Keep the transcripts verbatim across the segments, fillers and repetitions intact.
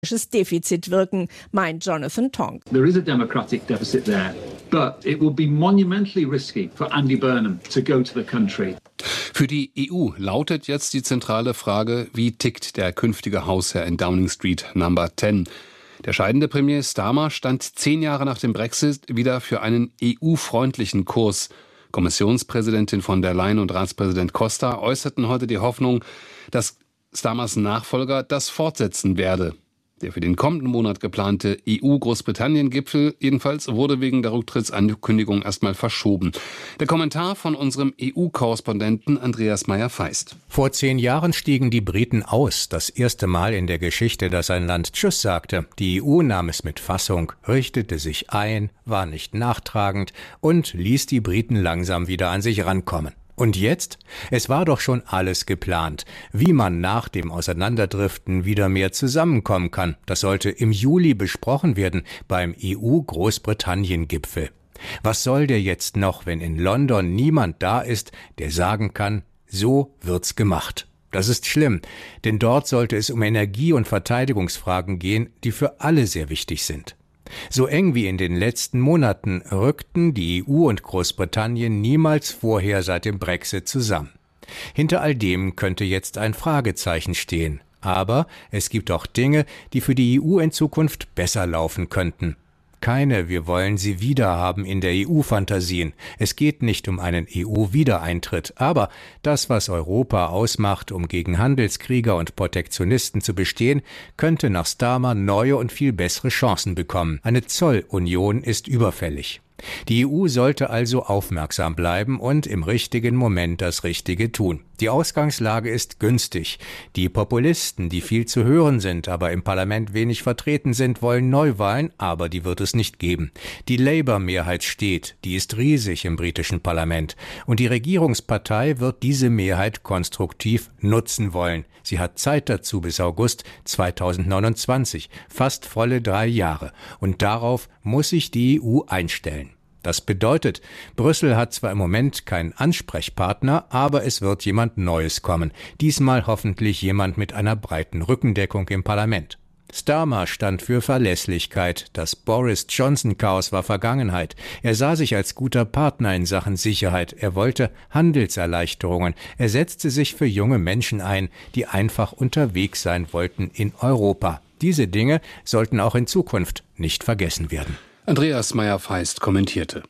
Defizit wirken, meint Jonathan Tong. There is a democratic deficit there, but it will be monumentally risky for Andy Burnham to go to the country. Für die E U lautet jetzt die zentrale Frage, wie tickt der künftige Hausherr in Downing Street Number zehn? Der scheidende Premier Starmer stand zehn Jahre nach dem Brexit wieder für einen E U-freundlichen Kurs. Kommissionspräsidentin von der Leyen und Ratspräsident Costa äußerten heute die Hoffnung, dass Starmers Nachfolger das fortsetzen werde. Der für den kommenden Monat geplante E U-Großbritannien-Gipfel jedenfalls wurde wegen der Rücktrittsankündigung erstmal verschoben. Der Kommentar von unserem E U-Korrespondenten Andreas Meyer-Feist. Vor zehn Jahren stiegen die Briten aus. Das erste Mal in der Geschichte, dass ein Land Tschüss sagte. Die E U nahm es mit Fassung, richtete sich ein, war nicht nachtragend und ließ die Briten langsam wieder an sich rankommen. Und jetzt? Es war doch schon alles geplant, wie man nach dem Auseinanderdriften wieder mehr zusammenkommen kann. Das sollte im Juli besprochen werden beim E U-Großbritannien-Gipfel. Was soll der jetzt noch, wenn in London niemand da ist, der sagen kann, so wird's gemacht? Das ist schlimm, denn dort sollte es um Energie- und Verteidigungsfragen gehen, die für alle sehr wichtig sind. So eng wie in den letzten Monaten rückten die E U und Großbritannien niemals vorher seit dem Brexit zusammen. Hinter all dem könnte jetzt ein Fragezeichen stehen. Aber es gibt auch Dinge, die für die E U in Zukunft besser laufen könnten. Keine wir wollen sie wiederhaben in der E U-Fantasien. Es geht nicht um einen E U-Wiedereintritt. Aber das, was Europa ausmacht, um gegen Handelskrieger und Protektionisten zu bestehen, könnte nach Starmer neue und viel bessere Chancen bekommen. Eine Zollunion ist überfällig. Die E U sollte also aufmerksam bleiben und im richtigen Moment das Richtige tun. Die Ausgangslage ist günstig. Die Populisten, die viel zu hören sind, aber im Parlament wenig vertreten sind, wollen Neuwahlen, aber die wird es nicht geben. Die Labour-Mehrheit steht, die ist riesig im britischen Parlament. Und die Regierungspartei wird diese Mehrheit konstruktiv nutzen wollen. Sie hat Zeit dazu bis August zweitausendneunundzwanzig, fast volle drei Jahre. Und darauf muss sich die E U einstellen. Das bedeutet, Brüssel hat zwar im Moment keinen Ansprechpartner, aber es wird jemand Neues kommen. Diesmal hoffentlich jemand mit einer breiten Rückendeckung im Parlament. Starmer stand für Verlässlichkeit. Das Boris-Johnson-Chaos war Vergangenheit. Er sah sich als guter Partner in Sachen Sicherheit. Er wollte Handelserleichterungen. Er setzte sich für junge Menschen ein, die einfach unterwegs sein wollten in Europa. Diese Dinge sollten auch in Zukunft nicht vergessen werden. Andreas Meyer-Feist kommentierte.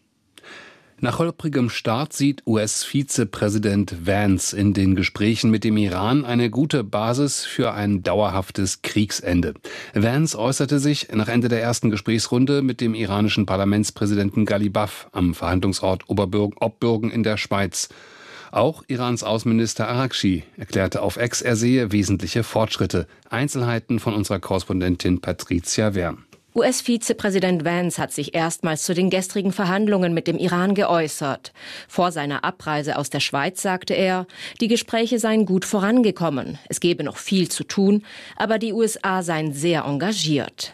Nach holprigem Start sieht U S-Vizepräsident Vance in den Gesprächen mit dem Iran eine gute Basis für ein dauerhaftes Kriegsende. Vance äußerte sich nach Ende der ersten Gesprächsrunde mit dem iranischen Parlamentspräsidenten Ghalibaf am Verhandlungsort Obbürgen in der Schweiz. Auch Irans Außenminister Araghchi erklärte auf X, er sehe wesentliche Fortschritte. Einzelheiten von unserer Korrespondentin Patricia Wern. U S-Vizepräsident Vance hat sich erstmals zu den gestrigen Verhandlungen mit dem Iran geäußert. Vor seiner Abreise aus der Schweiz sagte er, die Gespräche seien gut vorangekommen. Es gebe noch viel zu tun, aber die U S A seien sehr engagiert.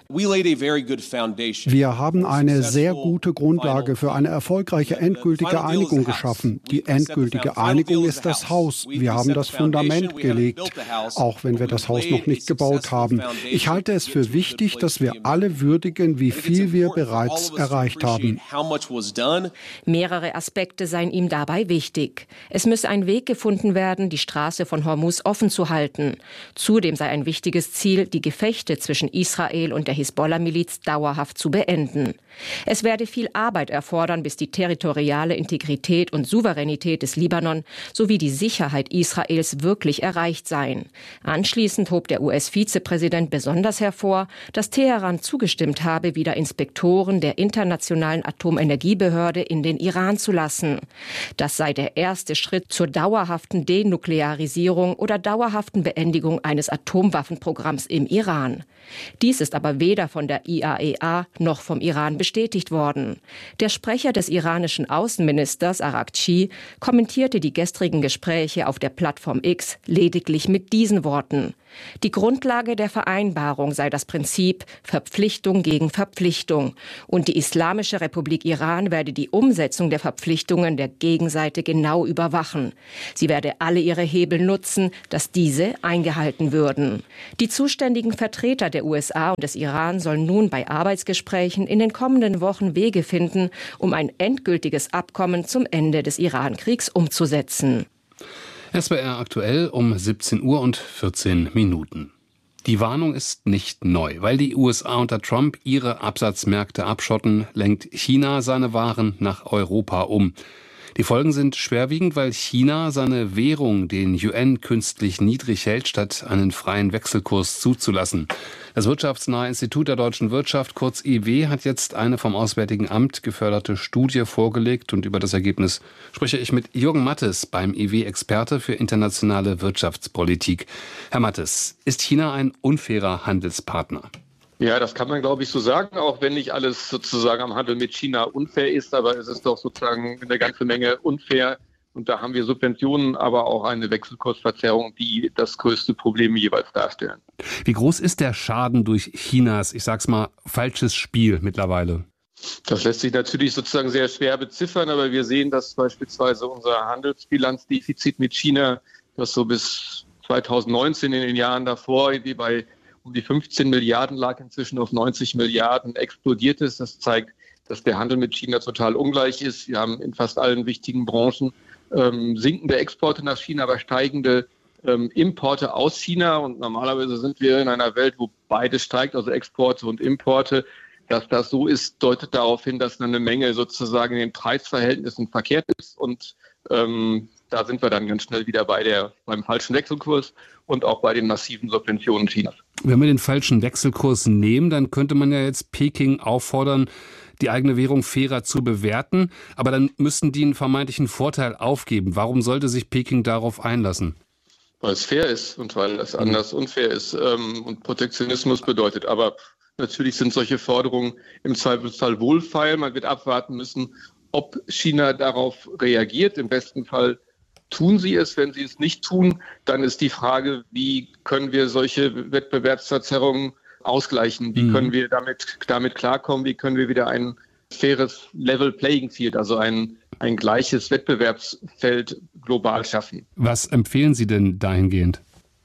Wir haben eine sehr gute Grundlage für eine erfolgreiche endgültige Einigung geschaffen. Die endgültige Einigung ist das Haus. Wir haben das Fundament gelegt, auch wenn wir das Haus noch nicht gebaut haben. Ich halte es für wichtig, dass wir alle würdigen, wie viel wir bereits erreicht haben. Mehrere Aspekte seien ihm dabei wichtig. Es müsse ein Weg gefunden werden, die Straße von Hormuz offen zu halten. Zudem sei ein wichtiges Ziel, die Gefechte zwischen Israel und der Hisbollah-Miliz dauerhaft zu beenden. Es werde viel Arbeit erfordern, bis die territoriale Integrität und Souveränität des Libanon sowie die Sicherheit Israels wirklich erreicht seien. Anschließend hob der U S-Vizepräsident besonders hervor, dass Teheran zugestimmt habe, wieder Inspektoren der Internationalen Atomenergiebehörde in den Iran zu lassen. Das sei der erste Schritt zur dauerhaften Denuklearisierung oder dauerhaften Beendigung eines Atomwaffenprogramms im Iran. Dies ist aber weder von der I A E A noch vom Iran bestätigt worden. Der Sprecher des iranischen Außenministers Araghchi kommentierte die gestrigen Gespräche auf der Plattform X lediglich mit diesen Worten: Die Grundlage der Vereinbarung sei das Prinzip Verpflichtung Verpflichtung gegen Verpflichtung. Und die Islamische Republik Iran werde die Umsetzung der Verpflichtungen der Gegenseite genau überwachen. Sie werde alle ihre Hebel nutzen, dass diese eingehalten würden. Die zuständigen Vertreter der U S A und des Iran sollen nun bei Arbeitsgesprächen in den kommenden Wochen Wege finden, um ein endgültiges Abkommen zum Ende des Iran-Kriegs umzusetzen. S W R aktuell um siebzehn Uhr und vierzehn Minuten. Die Warnung ist nicht neu. Weil die U S A unter Trump ihre Absatzmärkte abschotten, lenkt China seine Waren nach Europa um. Die Folgen sind schwerwiegend, weil China seine Währung, den Yuan, künstlich niedrig hält, statt einen freien Wechselkurs zuzulassen. Das wirtschaftsnahe Institut der deutschen Wirtschaft, kurz I W, hat jetzt eine vom Auswärtigen Amt geförderte Studie vorgelegt. Und über das Ergebnis spreche ich mit Jürgen Mattes, beim I W-Experte für internationale Wirtschaftspolitik. Herr Mattes, ist China ein unfairer Handelspartner? Ja, das kann man, glaube ich, so sagen, auch wenn nicht alles sozusagen am Handel mit China unfair ist, aber es ist doch sozusagen eine ganze Menge unfair. Und da haben wir Subventionen, aber auch eine Wechselkursverzerrung, die das größte Problem jeweils darstellen. Wie groß ist der Schaden durch Chinas, ich sag's mal, falsches Spiel mittlerweile? Das lässt sich natürlich sozusagen sehr schwer beziffern, aber wir sehen, dass beispielsweise unser Handelsbilanzdefizit mit China, das so bis zweitausendneunzehn in den Jahren davor irgendwie bei um die fünfzehn Milliarden lag, inzwischen auf neunzig Milliarden explodiert ist. Das zeigt, dass der Handel mit China total ungleich ist. Wir haben in fast allen wichtigen Branchen ähm, sinkende Exporte nach China, aber steigende ähm, Importe aus China. Und normalerweise sind wir in einer Welt, wo beides steigt, also Exporte und Importe. Dass das so ist, deutet darauf hin, dass eine Menge sozusagen in den Preisverhältnissen verkehrt ist. Und ähm, da sind wir dann ganz schnell wieder bei der, beim falschen Wechselkurs und auch bei den massiven Subventionen Chinas. Wenn wir den falschen Wechselkurs nehmen, dann könnte man ja jetzt Peking auffordern, die eigene Währung fairer zu bewerten. Aber dann müssten die einen vermeintlichen Vorteil aufgeben. Warum sollte sich Peking darauf einlassen? Weil es fair ist und weil es anders unfair ist ähm, und Protektionismus bedeutet. Aber natürlich sind solche Forderungen im Zweifelsfall wohlfeil. Man wird abwarten müssen, ob China darauf reagiert. Im besten Fall tun sie es. Wenn sie es nicht tun, dann ist die Frage, wie können wir solche Wettbewerbsverzerrungen ausgleichen? Wie mhm. können wir damit, damit klarkommen? Wie können wir wieder ein faires Level Playing Field, also ein, ein gleiches Wettbewerbsfeld global schaffen? Was empfehlen Sie denn dahingehend?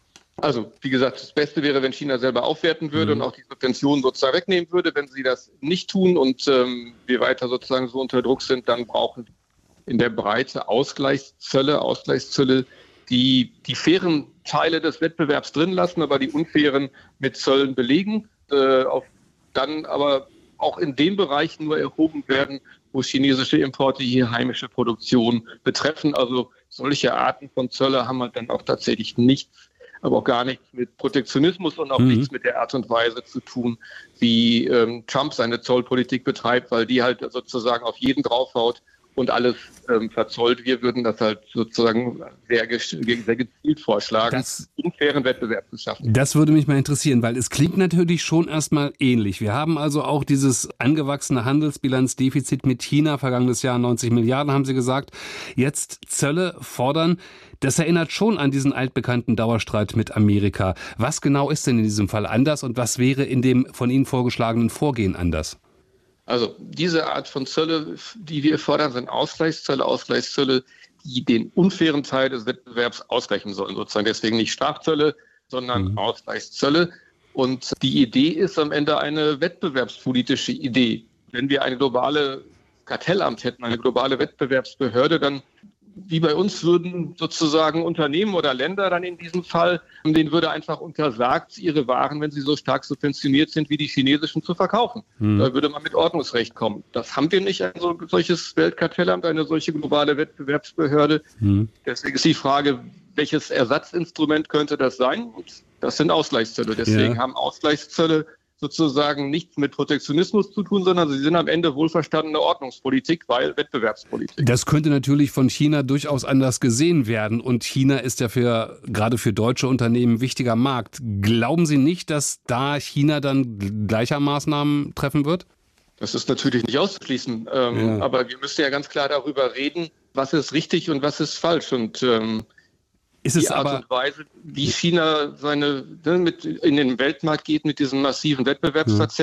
Also, wie gesagt, das Beste wäre, wenn China selber aufwerten würde mhm. und auch die Subventionen sozusagen wegnehmen würde. Wenn sie das nicht tun und ähm, wir weiter sozusagen so unter Druck sind, dann brauchen in der Breite Ausgleichszölle, Ausgleichszölle, die die fairen Teile des Wettbewerbs drin lassen, aber die unfairen mit Zöllen belegen, äh, auf, dann aber auch in den Bereichen nur erhoben werden, wo chinesische Importe hier heimische Produktion betreffen. Also solche Arten von Zölle haben halt dann auch tatsächlich nichts, aber auch gar nichts mit Protektionismus und auch mhm. nichts mit der Art und Weise zu tun, wie ähm, Trump seine Zollpolitik betreibt, weil die halt sozusagen auf jeden draufhaut und alles ähm, verzollt. Wir würden das halt sozusagen sehr, sehr gezielt vorschlagen, das, um fairen Wettbewerb zu schaffen. Das würde mich mal interessieren, weil es klingt natürlich schon erstmal ähnlich. Wir haben also auch dieses angewachsene Handelsbilanzdefizit mit China, vergangenes Jahr neunzig Milliarden, haben Sie gesagt. Jetzt Zölle fordern. Das erinnert schon an diesen altbekannten Dauerstreit mit Amerika. Was genau ist denn in diesem Fall anders und was wäre in dem von Ihnen vorgeschlagenen Vorgehen anders? Also diese Art von Zölle, die wir fordern, sind Ausgleichszölle, Ausgleichszölle, die den unfairen Teil des Wettbewerbs ausgleichen sollen. Sozusagen deswegen nicht Strafzölle, sondern mhm. Ausgleichszölle. Und die Idee ist am Ende eine wettbewerbspolitische Idee. Wenn wir eine globale Kartellamt hätten, eine globale Wettbewerbsbehörde, dann wie bei uns würden sozusagen Unternehmen oder Länder dann in diesem Fall, denen würde einfach untersagt, ihre Waren, wenn sie so stark subventioniert sind wie die chinesischen, zu verkaufen. Hm. Da würde man mit Ordnungsrecht kommen. Das haben wir nicht, ein so, solches Weltkartellamt, eine solche globale Wettbewerbsbehörde. Hm. Deswegen ist die Frage, welches Ersatzinstrument könnte das sein? Und das sind Ausgleichszölle. Deswegen ja. haben Ausgleichszölle sozusagen nichts mit Protektionismus zu tun, sondern sie sind am Ende wohlverstandene Ordnungspolitik, weil Wettbewerbspolitik. Das könnte natürlich von China durchaus anders gesehen werden. Und China ist ja für, gerade für deutsche Unternehmen ein wichtiger Markt. Glauben Sie nicht, dass da China dann gleicher Maßnahmen treffen wird? Das ist natürlich nicht auszuschließen. Ähm, ja. Aber wir müssen ja ganz klar darüber reden, was ist richtig und was ist falsch. Und ähm, Ist es die Art aber, und Weise, wie China seine, ne, mit in den Weltmarkt geht mit diesen massiven Wettbewerbsverzerrungen,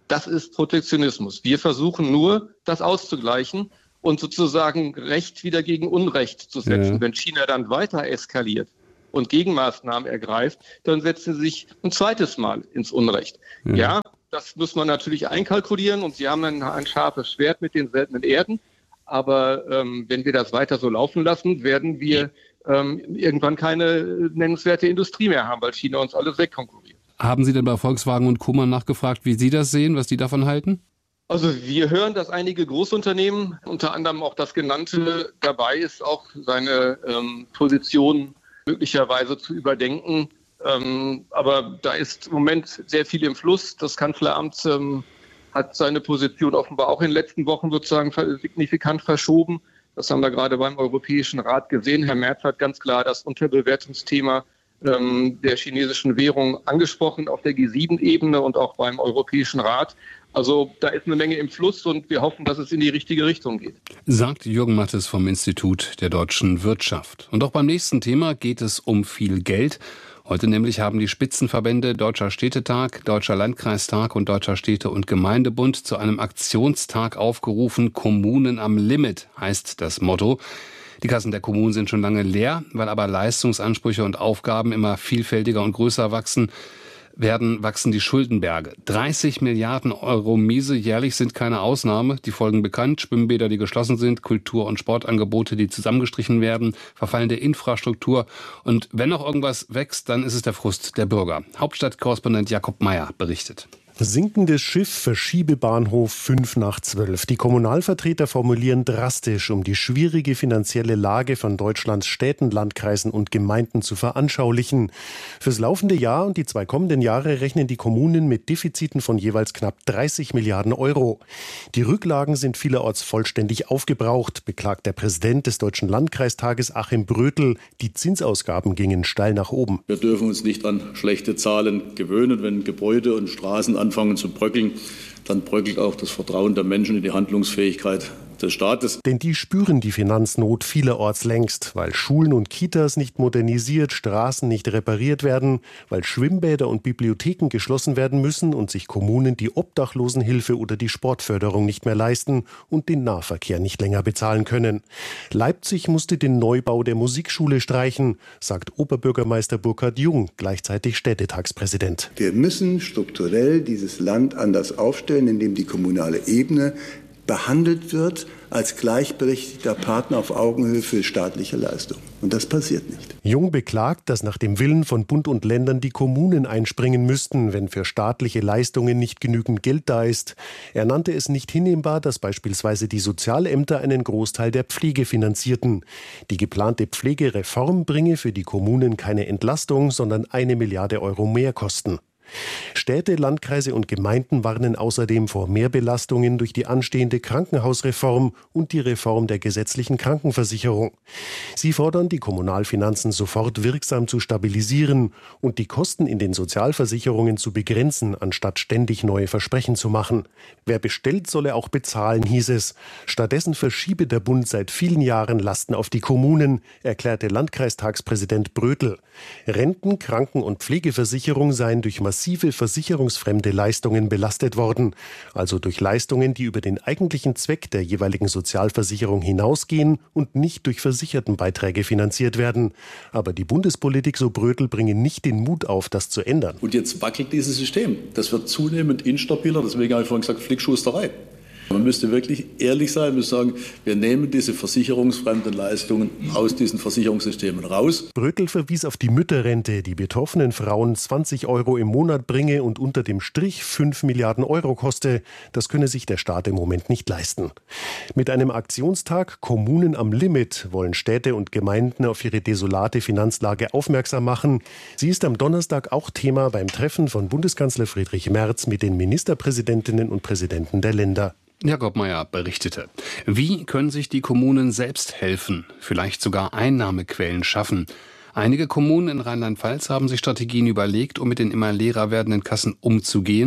Das ist Protektionismus. Wir versuchen nur, das auszugleichen und sozusagen Recht wieder gegen Unrecht zu setzen. Ja. Wenn China dann weiter eskaliert und Gegenmaßnahmen ergreift, dann setzen sie sich ein zweites Mal ins Unrecht. Ja, ja, das muss man natürlich einkalkulieren und sie haben ein, ein scharfes Schwert mit den seltenen Erden. Aber ähm, wenn wir das weiter so laufen lassen, werden wir ähm, irgendwann keine nennenswerte Industrie mehr haben, weil China uns alles wegkonkurriert. Haben Sie denn bei Volkswagen und Co. mal nachgefragt, wie Sie das sehen, was die davon halten? Also wir hören, dass einige Großunternehmen, unter anderem auch das genannte, dabei ist, auch seine ähm, Position möglicherweise zu überdenken. Ähm, aber da ist im Moment sehr viel im Fluss. Das Kanzleramt ähm, hat seine Position offenbar auch in den letzten Wochen sozusagen signifikant verschoben. Das haben wir gerade beim Europäischen Rat gesehen. Herr Merz hat ganz klar das Unterbewertungsthema ähm, der chinesischen Währung angesprochen auf der G sieben Ebene und auch beim Europäischen Rat. Also da ist eine Menge im Fluss und wir hoffen, dass es in die richtige Richtung geht. Sagt Jürgen Mattes vom Institut der deutschen Wirtschaft. Und auch beim nächsten Thema geht es um viel Geld. Heute nämlich haben die Spitzenverbände Deutscher Städtetag, Deutscher Landkreistag und Deutscher Städte- und Gemeindebund zu einem Aktionstag aufgerufen. Kommunen am Limit heißt das Motto. Die Kassen der Kommunen sind schon lange leer, weil aber Leistungsansprüche und Aufgaben immer vielfältiger und größer wachsen, werden wachsen die Schuldenberge. dreißig Milliarden Euro Miese jährlich sind keine Ausnahme. Die Folgen bekannt: Schwimmbäder, die geschlossen sind, Kultur- und Sportangebote, die zusammengestrichen werden, verfallende Infrastruktur. Und wenn noch irgendwas wächst, dann ist es der Frust der Bürger. Hauptstadtkorrespondent Jakob Meyer berichtet. Sinkendes Schiff, Verschiebebahnhof fünf nach zwölf. Die Kommunalvertreter formulieren drastisch, um die schwierige finanzielle Lage von Deutschlands Städten, Landkreisen und Gemeinden zu veranschaulichen. Fürs laufende Jahr und die zwei kommenden Jahre rechnen die Kommunen mit Defiziten von jeweils knapp dreißig Milliarden Euro. Die Rücklagen sind vielerorts vollständig aufgebraucht, beklagt der Präsident des Deutschen Landkreistages Achim Brötel. Die Zinsausgaben gingen steil nach oben. Wir dürfen uns nicht an schlechte Zahlen gewöhnen, wenn Gebäude und Straßen anfangen zu bröckeln, dann bröckelt auch das Vertrauen der Menschen in die Handlungsfähigkeit des Staates. Denn die spüren die Finanznot vielerorts längst, weil Schulen und Kitas nicht modernisiert, Straßen nicht repariert werden, weil Schwimmbäder und Bibliotheken geschlossen werden müssen und sich Kommunen die Obdachlosenhilfe oder die Sportförderung nicht mehr leisten und den Nahverkehr nicht länger bezahlen können. Leipzig musste den Neubau der Musikschule streichen, sagt Oberbürgermeister Burkhard Jung, gleichzeitig Städtetagspräsident. Wir müssen strukturell dieses Land anders aufstellen, indem die kommunale Ebene behandelt wird als gleichberechtigter Partner auf Augenhöhe für staatliche Leistungen. Und das passiert nicht. Jung beklagt, dass nach dem Willen von Bund und Ländern die Kommunen einspringen müssten, wenn für staatliche Leistungen nicht genügend Geld da ist. Er nannte es nicht hinnehmbar, dass beispielsweise die Sozialämter einen Großteil der Pflege finanzierten. Die geplante Pflegereform bringe für die Kommunen keine Entlastung, sondern eine Milliarde Euro mehr Kosten. Städte, Landkreise und Gemeinden warnen außerdem vor Mehrbelastungen durch die anstehende Krankenhausreform und die Reform der gesetzlichen Krankenversicherung. Sie fordern, die Kommunalfinanzen sofort wirksam zu stabilisieren und die Kosten in den Sozialversicherungen zu begrenzen, anstatt ständig neue Versprechen zu machen. Wer bestellt, solle auch bezahlen, hieß es. Stattdessen verschiebe der Bund seit vielen Jahren Lasten auf die Kommunen, erklärte Landkreistagspräsident Brötel. Renten-, Kranken- und Pflegeversicherung seien durch massive versicherungsfremde Leistungen belastet worden, also durch Leistungen, die über den eigentlichen Zweck der jeweiligen Sozialversicherung hinausgehen und nicht durch Versichertenbeiträge finanziert werden. Aber die Bundespolitik, so Brötel, bringe nicht den Mut auf, das zu ändern. Und jetzt wackelt dieses System. Das wird zunehmend instabiler, deswegen habe ich vorhin gesagt, Flickschusterei. Man müsste wirklich ehrlich sein, man müsste sagen, wir nehmen diese versicherungsfremden Leistungen aus diesen Versicherungssystemen raus. Brötel verwies auf die Mütterrente, die betroffenen Frauen zwanzig Euro im Monat bringe und unter dem Strich fünf Milliarden Euro koste. Das könne sich der Staat im Moment nicht leisten. Mit einem Aktionstag Kommunen am Limit wollen Städte und Gemeinden auf ihre desolate Finanzlage aufmerksam machen. Sie ist am Donnerstag auch Thema beim Treffen von Bundeskanzler Friedrich Merz mit den Ministerpräsidentinnen und Präsidenten der Länder. Jakob Meyer berichtete. Wie können sich die Kommunen selbst helfen, vielleicht sogar Einnahmequellen schaffen? Einige Kommunen in Rheinland-Pfalz haben sich Strategien überlegt, um mit den immer leerer werdenden Kassen umzugehen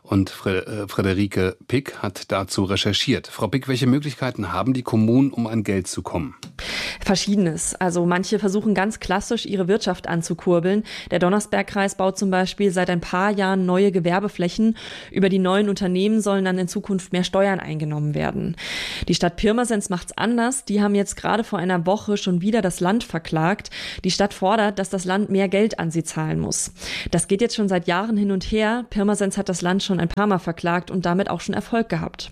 Und Friederike Pick hat dazu recherchiert. Frau Pick, welche Möglichkeiten haben die Kommunen, um an Geld zu kommen? Verschiedenes. Also manche versuchen ganz klassisch, ihre Wirtschaft anzukurbeln. Der Donnersbergkreis baut zum Beispiel seit ein paar Jahren neue Gewerbeflächen. Über die neuen Unternehmen sollen dann in Zukunft mehr Steuern eingenommen werden. Die Stadt Pirmasens macht's anders. Die haben jetzt gerade vor einer Woche schon wieder das Land verklagt. Die Stadt fordert, dass das Land mehr Geld an sie zahlen muss. Das geht jetzt schon seit Jahren hin und her. Pirmasens hat das Land schon ein paar Mal verklagt und damit auch schon Erfolg gehabt.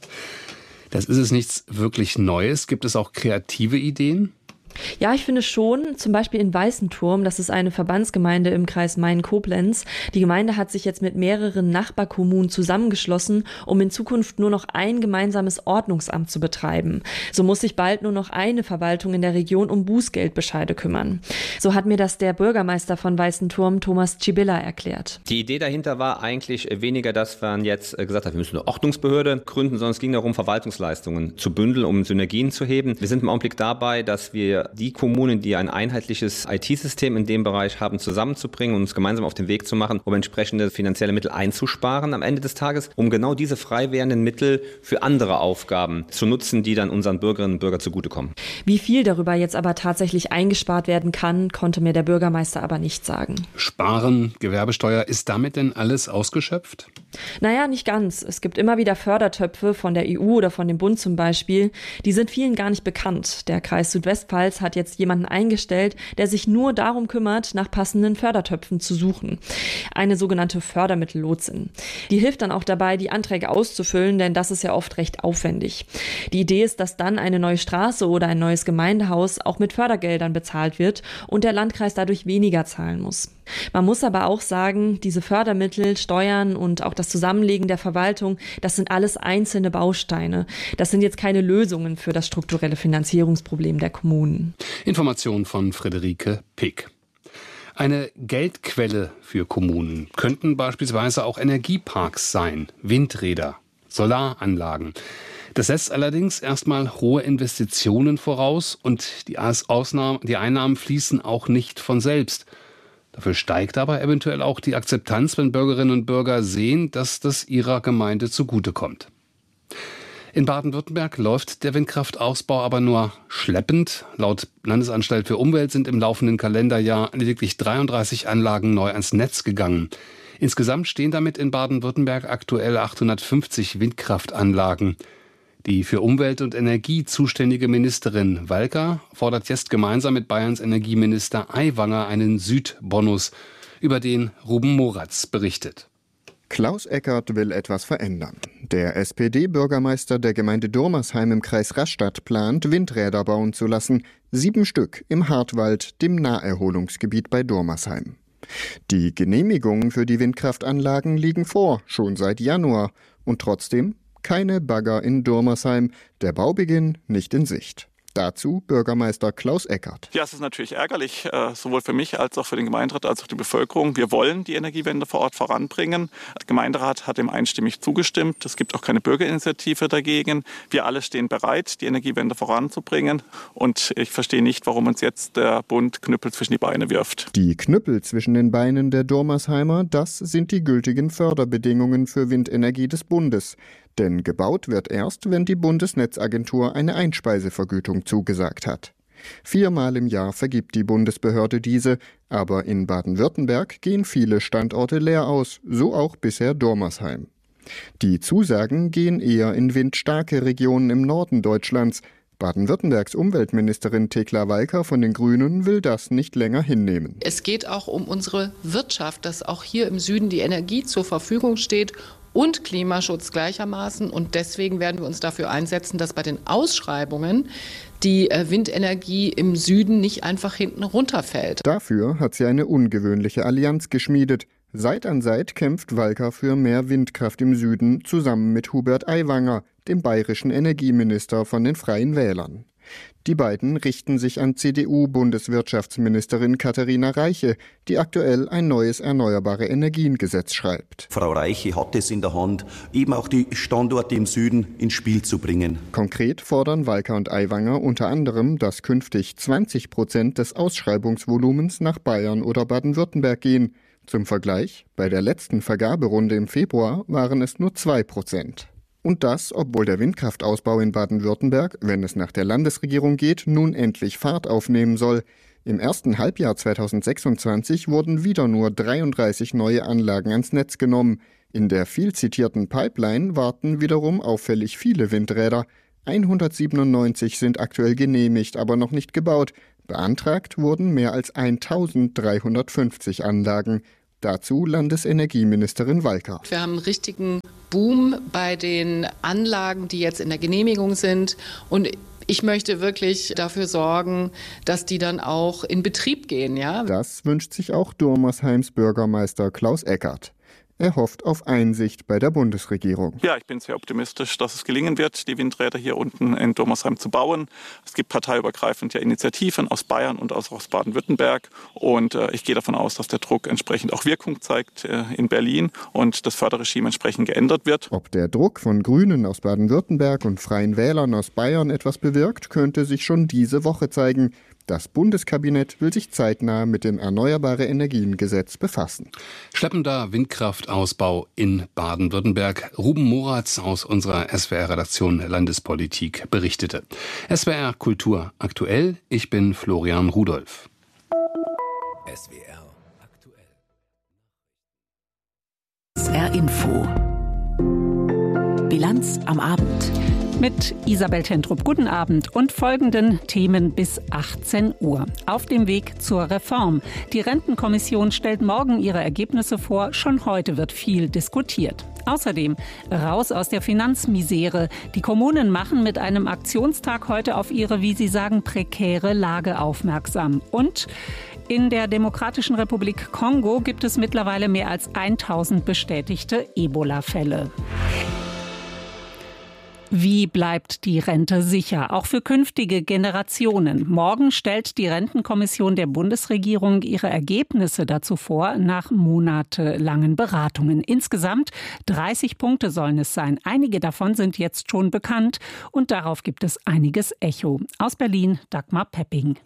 Das ist es nichts wirklich Neues. Gibt es auch kreative Ideen? Ja, ich finde schon, zum Beispiel in Weißenturm, das ist eine Verbandsgemeinde im Kreis Main-Koblenz. Die Gemeinde hat sich jetzt mit mehreren Nachbarkommunen zusammengeschlossen, um in Zukunft nur noch ein gemeinsames Ordnungsamt zu betreiben. So muss sich bald nur noch eine Verwaltung in der Region um Bußgeldbescheide kümmern. So hat mir das der Bürgermeister von Weißenturm, Thomas Cibilla, erklärt. Die Idee dahinter war eigentlich weniger, dass man jetzt gesagt hat, wir müssen eine Ordnungsbehörde gründen, sondern es ging darum, Verwaltungsleistungen zu bündeln, um Synergien zu heben. Wir sind im Augenblick dabei, dass wir die Kommunen, die ein einheitliches I T-System in dem Bereich haben, zusammenzubringen und uns gemeinsam auf den Weg zu machen, um entsprechende finanzielle Mittel einzusparen am Ende des Tages, um genau diese frei werdenden Mittel für andere Aufgaben zu nutzen, die dann unseren Bürgerinnen und Bürgern zugutekommen. Wie viel darüber jetzt aber tatsächlich eingespart werden kann, konnte mir der Bürgermeister aber nicht sagen. Sparen, Gewerbesteuer, ist damit denn alles ausgeschöpft? Naja, nicht ganz. Es gibt immer wieder Fördertöpfe von der E U oder von dem Bund zum Beispiel. Die sind vielen gar nicht bekannt. Der Kreis Südwestpfalz hat jetzt jemanden eingestellt, der sich nur darum kümmert, nach passenden Fördertöpfen zu suchen. Eine sogenannte Fördermittellotsin. Die hilft dann auch dabei, die Anträge auszufüllen, denn das ist ja oft recht aufwendig. Die Idee ist, dass dann eine neue Straße oder ein neues Gemeindehaus auch mit Fördergeldern bezahlt wird und der Landkreis dadurch weniger zahlen muss. Man muss aber auch sagen, diese Fördermittel, Steuern und auch das Zusammenlegen der Verwaltung, das sind alles einzelne Bausteine. Das sind jetzt keine Lösungen für das strukturelle Finanzierungsproblem der Kommunen. Information von Friederike Pick. Eine Geldquelle für Kommunen könnten beispielsweise auch Energieparks sein, Windräder, Solaranlagen. Das setzt allerdings erstmal hohe Investitionen voraus und die, Ausnahmen, die Einnahmen fließen auch nicht von selbst. Dafür steigt aber eventuell auch die Akzeptanz, wenn Bürgerinnen und Bürger sehen, dass das ihrer Gemeinde zugutekommt. In Baden-Württemberg läuft der Windkraftausbau aber nur schleppend. Laut Landesanstalt für Umwelt sind im laufenden Kalenderjahr lediglich dreiunddreißig Anlagen neu ans Netz gegangen. Insgesamt stehen damit in Baden-Württemberg aktuell achthundertfünfzig Windkraftanlagen. Die für Umwelt und Energie zuständige Ministerin Walker fordert jetzt gemeinsam mit Bayerns Energieminister Aiwanger einen Südbonus, über den Ruben Moratz berichtet. Klaus Eckert will etwas verändern. Der S P D-Bürgermeister der Gemeinde Durmersheim im Kreis Rastatt plant, Windräder bauen zu lassen. Sieben Stück im Hartwald, dem Naherholungsgebiet bei Durmersheim. Die Genehmigungen für die Windkraftanlagen liegen vor, schon seit Januar. Und trotzdem keine Bagger in Durmersheim, der Baubeginn nicht in Sicht. Dazu Bürgermeister Klaus Eckert. Ja, es ist natürlich ärgerlich, äh, sowohl für mich als auch für den Gemeinderat als auch die Bevölkerung. Wir wollen die Energiewende vor Ort voranbringen. Der Gemeinderat hat dem einstimmig zugestimmt. Es gibt auch keine Bürgerinitiative dagegen. Wir alle stehen bereit, die Energiewende voranzubringen. Und ich verstehe nicht, warum uns jetzt der Bund Knüppel zwischen die Beine wirft. Die Knüppel zwischen den Beinen der Durmersheimer, das sind die gültigen Förderbedingungen für Windenergie des Bundes. Denn gebaut wird erst, wenn die Bundesnetzagentur eine Einspeisevergütung zugesagt hat. Viermal im Jahr vergibt die Bundesbehörde diese, aber in Baden-Württemberg gehen viele Standorte leer aus, so auch bisher Durmersheim. Die Zusagen gehen eher in windstarke Regionen im Norden Deutschlands. Baden-Württembergs Umweltministerin Thekla Walker von den Grünen will das nicht länger hinnehmen. Es geht auch um unsere Wirtschaft, dass auch hier im Süden die Energie zur Verfügung steht und Klimaschutz gleichermaßen. Und deswegen werden wir uns dafür einsetzen, dass bei den Ausschreibungen die Windenergie im Süden nicht einfach hinten runterfällt. Dafür hat sie eine ungewöhnliche Allianz geschmiedet. Seit an Seit kämpft Walker für mehr Windkraft im Süden zusammen mit Hubert Aiwanger, dem bayerischen Energieminister von den Freien Wählern. Die beiden richten sich an C D U-Bundeswirtschaftsministerin Katharina Reiche, die aktuell ein neues Erneuerbare-Energien-Gesetz schreibt. Frau Reiche hat es in der Hand, eben auch die Standorte im Süden ins Spiel zu bringen. Konkret fordern Walker und Aiwanger unter anderem, dass künftig zwanzig Prozent des Ausschreibungsvolumens nach Bayern oder Baden-Württemberg gehen. Zum Vergleich, bei der letzten Vergaberunde im Februar waren es nur zwei Prozent. Und das, obwohl der Windkraftausbau in Baden-Württemberg, wenn es nach der Landesregierung geht, nun endlich Fahrt aufnehmen soll. Im ersten Halbjahr zweitausendsechsundzwanzig wurden wieder nur dreiunddreißig neue Anlagen ans Netz genommen. In der viel zitierten Pipeline warten wiederum auffällig viele Windräder. hundertsiebenundneunzig sind aktuell genehmigt, aber noch nicht gebaut. Beantragt wurden mehr als eintausenddreihundertfünfzig Anlagen. Dazu Landesenergieministerin Walker. Wir haben einen richtigen Boom bei den Anlagen, die jetzt in der Genehmigung sind. Und ich möchte wirklich dafür sorgen, dass die dann auch in Betrieb gehen. Ja? Das wünscht sich auch Dormersheims Bürgermeister Klaus Eckert. Er hofft auf Einsicht bei der Bundesregierung. Ja, ich bin sehr optimistisch, dass es gelingen wird, die Windräder hier unten in Dormersheim zu bauen. Es gibt parteiübergreifend ja Initiativen aus Bayern und aus, aus Baden-Württemberg. Und äh, ich gehe davon aus, dass der Druck entsprechend auch Wirkung zeigt äh, in Berlin und das Förderregime entsprechend geändert wird. Ob der Druck von Grünen aus Baden-Württemberg und Freien Wählern aus Bayern etwas bewirkt, könnte sich schon diese Woche zeigen. Das Bundeskabinett will sich zeitnah mit dem Erneuerbare-Energien-Gesetz befassen. Schleppender Windkraftausbau in Baden-Württemberg. Ruben Moratz aus unserer S W R-Redaktion Landespolitik berichtete. S W R Kultur aktuell. Ich bin Florian Rudolph. S W R aktuell. S W R Info. Bilanz am Abend. Mit Isabel Tentrup. Guten Abend und folgenden Themen bis achtzehn Uhr. Auf dem Weg zur Reform. Die Rentenkommission stellt morgen ihre Ergebnisse vor. Schon heute wird viel diskutiert. Außerdem raus aus der Finanzmisere. Die Kommunen machen mit einem Aktionstag heute auf ihre, wie sie sagen, prekäre Lage aufmerksam. Und in der Demokratischen Republik Kongo gibt es mittlerweile mehr als tausend bestätigte Ebola-Fälle. Wie bleibt die Rente sicher, auch für künftige Generationen? Morgen stellt die Rentenkommission der Bundesregierung ihre Ergebnisse dazu vor, nach monatelangen Beratungen. Insgesamt dreißig Punkte sollen es sein. Einige davon sind jetzt schon bekannt und darauf gibt es einiges Echo. Aus Berlin, Dagmar Pepping.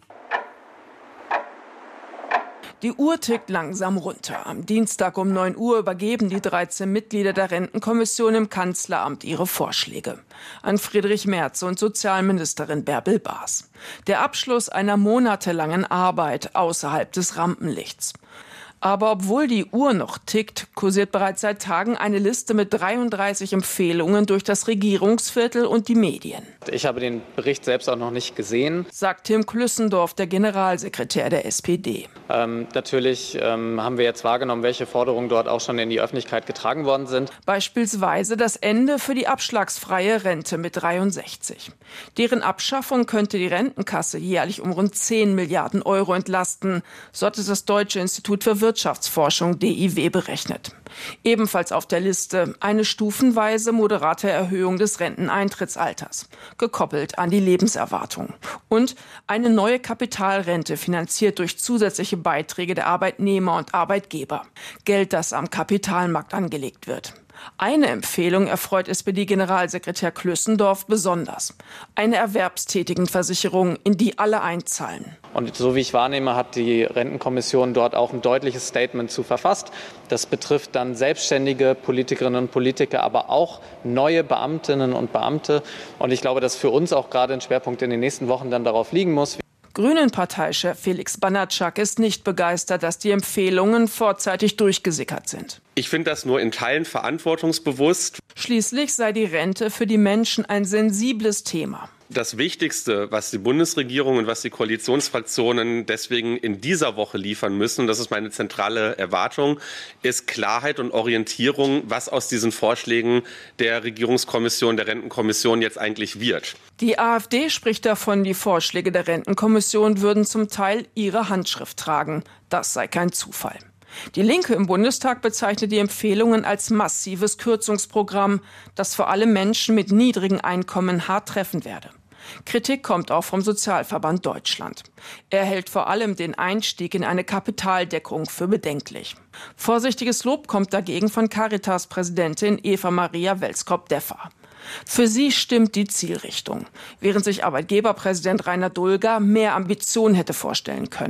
Die Uhr tickt langsam runter. Am Dienstag um neun Uhr übergeben die dreizehn Mitglieder der Rentenkommission im Kanzleramt ihre Vorschläge an Friedrich Merz und Sozialministerin Bärbel Baas. Der Abschluss einer monatelangen Arbeit außerhalb des Rampenlichts. Aber obwohl die Uhr noch tickt, kursiert bereits seit Tagen eine Liste mit dreiunddreißig Empfehlungen durch das Regierungsviertel und die Medien. Ich habe den Bericht selbst auch noch nicht gesehen, sagt Tim Klüssendorf, der Generalsekretär der S P D. Ähm, natürlich ähm, haben wir jetzt wahrgenommen, welche Forderungen dort auch schon in die Öffentlichkeit getragen worden sind. Beispielsweise das Ende für die abschlagsfreie Rente mit dreiundsechzig. Deren Abschaffung könnte die Rentenkasse jährlich um rund zehn Milliarden Euro entlasten, so hat es das Deutsche Institut für Wirtschaftsforschung D I W berechnet. Ebenfalls auf der Liste eine stufenweise moderate Erhöhung des Renteneintrittsalters, gekoppelt an die Lebenserwartung. Und eine neue Kapitalrente, finanziert durch zusätzliche Beiträge der Arbeitnehmer und Arbeitgeber. Geld, das am Kapitalmarkt angelegt wird. Eine Empfehlung erfreut S P D-Generalsekretär Klüssendorf besonders. Eine Erwerbstätigenversicherung, in die alle einzahlen. Und so wie ich wahrnehme, hat die Rentenkommission dort auch ein deutliches Statement zu verfasst. Das betrifft dann selbstständige Politikerinnen und Politiker, aber auch neue Beamtinnen und Beamte. Und ich glaube, dass für uns auch gerade ein Schwerpunkt in den nächsten Wochen dann darauf liegen muss. Grünen-Parteichef Felix Banatschak ist nicht begeistert, dass die Empfehlungen vorzeitig durchgesickert sind. Ich finde das nur in Teilen verantwortungsbewusst. Schließlich sei die Rente für die Menschen ein sensibles Thema. Das Wichtigste, was die Bundesregierung und was die Koalitionsfraktionen deswegen in dieser Woche liefern müssen, und das ist meine zentrale Erwartung, ist Klarheit und Orientierung, was aus diesen Vorschlägen der Regierungskommission, der Rentenkommission jetzt eigentlich wird. Die AfD spricht davon, die Vorschläge der Rentenkommission würden zum Teil ihre Handschrift tragen. Das sei kein Zufall. Die Linke im Bundestag bezeichnet die Empfehlungen als massives Kürzungsprogramm, das vor allem Menschen mit niedrigen Einkommen hart treffen werde. Kritik kommt auch vom Sozialverband Deutschland. Er hält vor allem den Einstieg in eine Kapitaldeckung für bedenklich. Vorsichtiges Lob kommt dagegen von Caritas-Präsidentin Eva-Maria Welskop-Deffer. Für sie stimmt die Zielrichtung, während sich Arbeitgeberpräsident Rainer Dulger mehr Ambition hätte vorstellen können.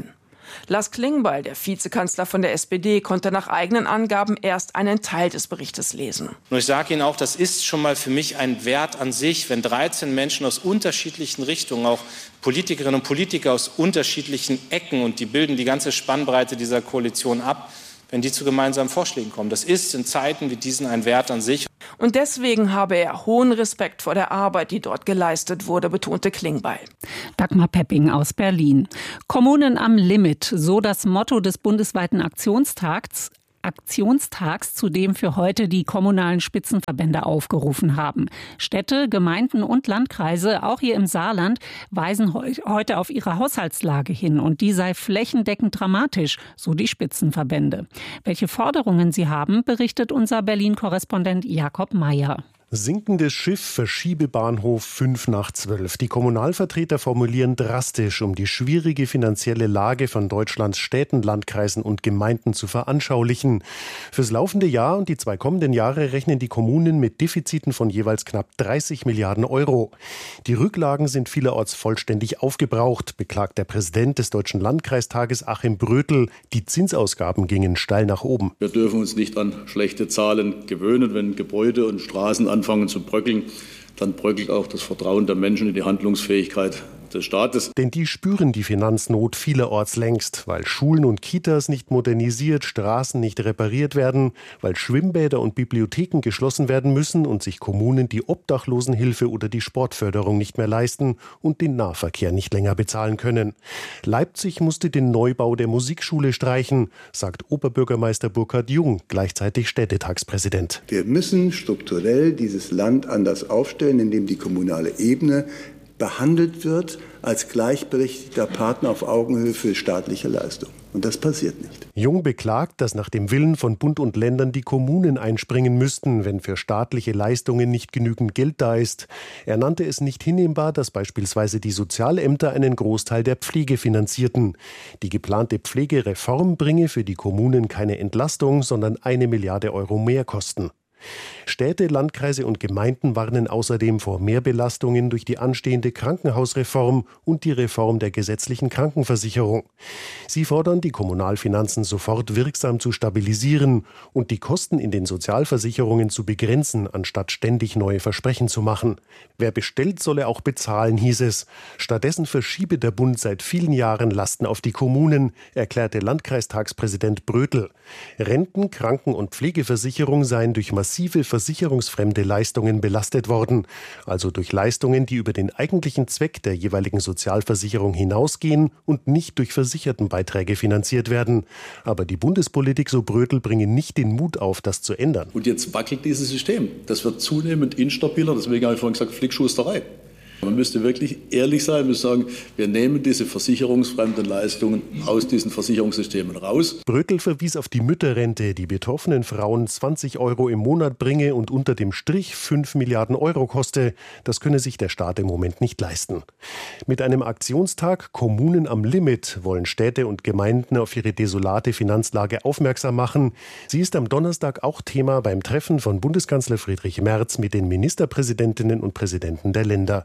Lars Klingbeil, der Vizekanzler von der S P D, konnte nach eigenen Angaben erst einen Teil des Berichtes lesen. Und ich sage Ihnen auch, das ist schon mal für mich ein Wert an sich, wenn dreizehn Menschen aus unterschiedlichen Richtungen, auch Politikerinnen und Politiker aus unterschiedlichen Ecken, und die bilden die ganze Spannbreite dieser Koalition ab, wenn die zu gemeinsamen Vorschlägen kommen. Das ist in Zeiten wie diesen ein Wert an sich. Und deswegen habe er hohen Respekt vor der Arbeit, die dort geleistet wurde, betonte Klingbeil. Dagmar Pepping aus Berlin. Kommunen am Limit, so das Motto des bundesweiten Aktionstags. Aktionstags, zu dem für heute die kommunalen Spitzenverbände aufgerufen haben. Städte, Gemeinden und Landkreise, auch hier im Saarland, weisen heu- heute auf ihre Haushaltslage hin und die sei flächendeckend dramatisch, so die Spitzenverbände. Welche Forderungen sie haben, berichtet unser Berlin-Korrespondent Jakob Meyer. Sinkendes Schiff, Verschiebebahnhof fünf nach zwölf. Die Kommunalvertreter formulieren drastisch, um die schwierige finanzielle Lage von Deutschlands Städten, Landkreisen und Gemeinden zu veranschaulichen. Fürs laufende Jahr und die zwei kommenden Jahre rechnen die Kommunen mit Defiziten von jeweils knapp dreißig Milliarden Euro. Die Rücklagen sind vielerorts vollständig aufgebraucht, beklagt der Präsident des Deutschen Landkreistages Achim Brötel. Die Zinsausgaben gingen steil nach oben. Wir dürfen uns nicht an schlechte Zahlen gewöhnen, wenn Gebäude und Straßen an anfangen zu bröckeln, dann bröckelt auch das Vertrauen der Menschen in die Handlungsfähigkeit des Staates. Denn die spüren die Finanznot vielerorts längst, weil Schulen und Kitas nicht modernisiert, Straßen nicht repariert werden, weil Schwimmbäder und Bibliotheken geschlossen werden müssen und sich Kommunen die Obdachlosenhilfe oder die Sportförderung nicht mehr leisten und den Nahverkehr nicht länger bezahlen können. Leipzig musste den Neubau der Musikschule streichen, sagt Oberbürgermeister Burkhard Jung, gleichzeitig Städtetagspräsident. Wir müssen strukturell dieses Land anders aufstellen, indem die kommunale Ebene behandelt wird als gleichberechtigter Partner auf Augenhöhe für staatliche Leistungen. Und das passiert nicht. Jung beklagt, dass nach dem Willen von Bund und Ländern die Kommunen einspringen müssten, wenn für staatliche Leistungen nicht genügend Geld da ist. Er nannte es nicht hinnehmbar, dass beispielsweise die Sozialämter einen Großteil der Pflege finanzierten. Die geplante Pflegereform bringe für die Kommunen keine Entlastung, sondern eine Milliarde Euro Mehrkosten. Städte, Landkreise und Gemeinden warnen außerdem vor Mehrbelastungen durch die anstehende Krankenhausreform und die Reform der gesetzlichen Krankenversicherung. Sie fordern, die Kommunalfinanzen sofort wirksam zu stabilisieren und die Kosten in den Sozialversicherungen zu begrenzen, anstatt ständig neue Versprechen zu machen. Wer bestellt, solle auch bezahlen, hieß es. Stattdessen verschiebe der Bund seit vielen Jahren Lasten auf die Kommunen, erklärte Landkreistagspräsident Brötel. Renten, Kranken- und Pflegeversicherung seien durch massive versicherungsfremde Leistungen belastet worden, also durch Leistungen, die über den eigentlichen Zweck der jeweiligen Sozialversicherung hinausgehen und nicht durch Versichertenbeiträge finanziert werden. Aber die Bundespolitik, so Brötel, bringe nicht den Mut auf, das zu ändern. Und jetzt wackelt dieses System. Das wird zunehmend instabiler, deswegen habe ich vorhin gesagt, Flickschusterei. Man müsste wirklich ehrlich sein, man müsste sagen, wir nehmen diese versicherungsfremden Leistungen aus diesen Versicherungssystemen raus. Brötel verwies auf die Mütterrente, die betroffenen Frauen zwanzig Euro im Monat bringe und unter dem Strich fünf Milliarden Euro koste. Das könne sich der Staat im Moment nicht leisten. Mit einem Aktionstag Kommunen am Limit wollen Städte und Gemeinden auf ihre desolate Finanzlage aufmerksam machen. Sie ist am Donnerstag auch Thema beim Treffen von Bundeskanzler Friedrich Merz mit den Ministerpräsidentinnen und Präsidenten der Länder.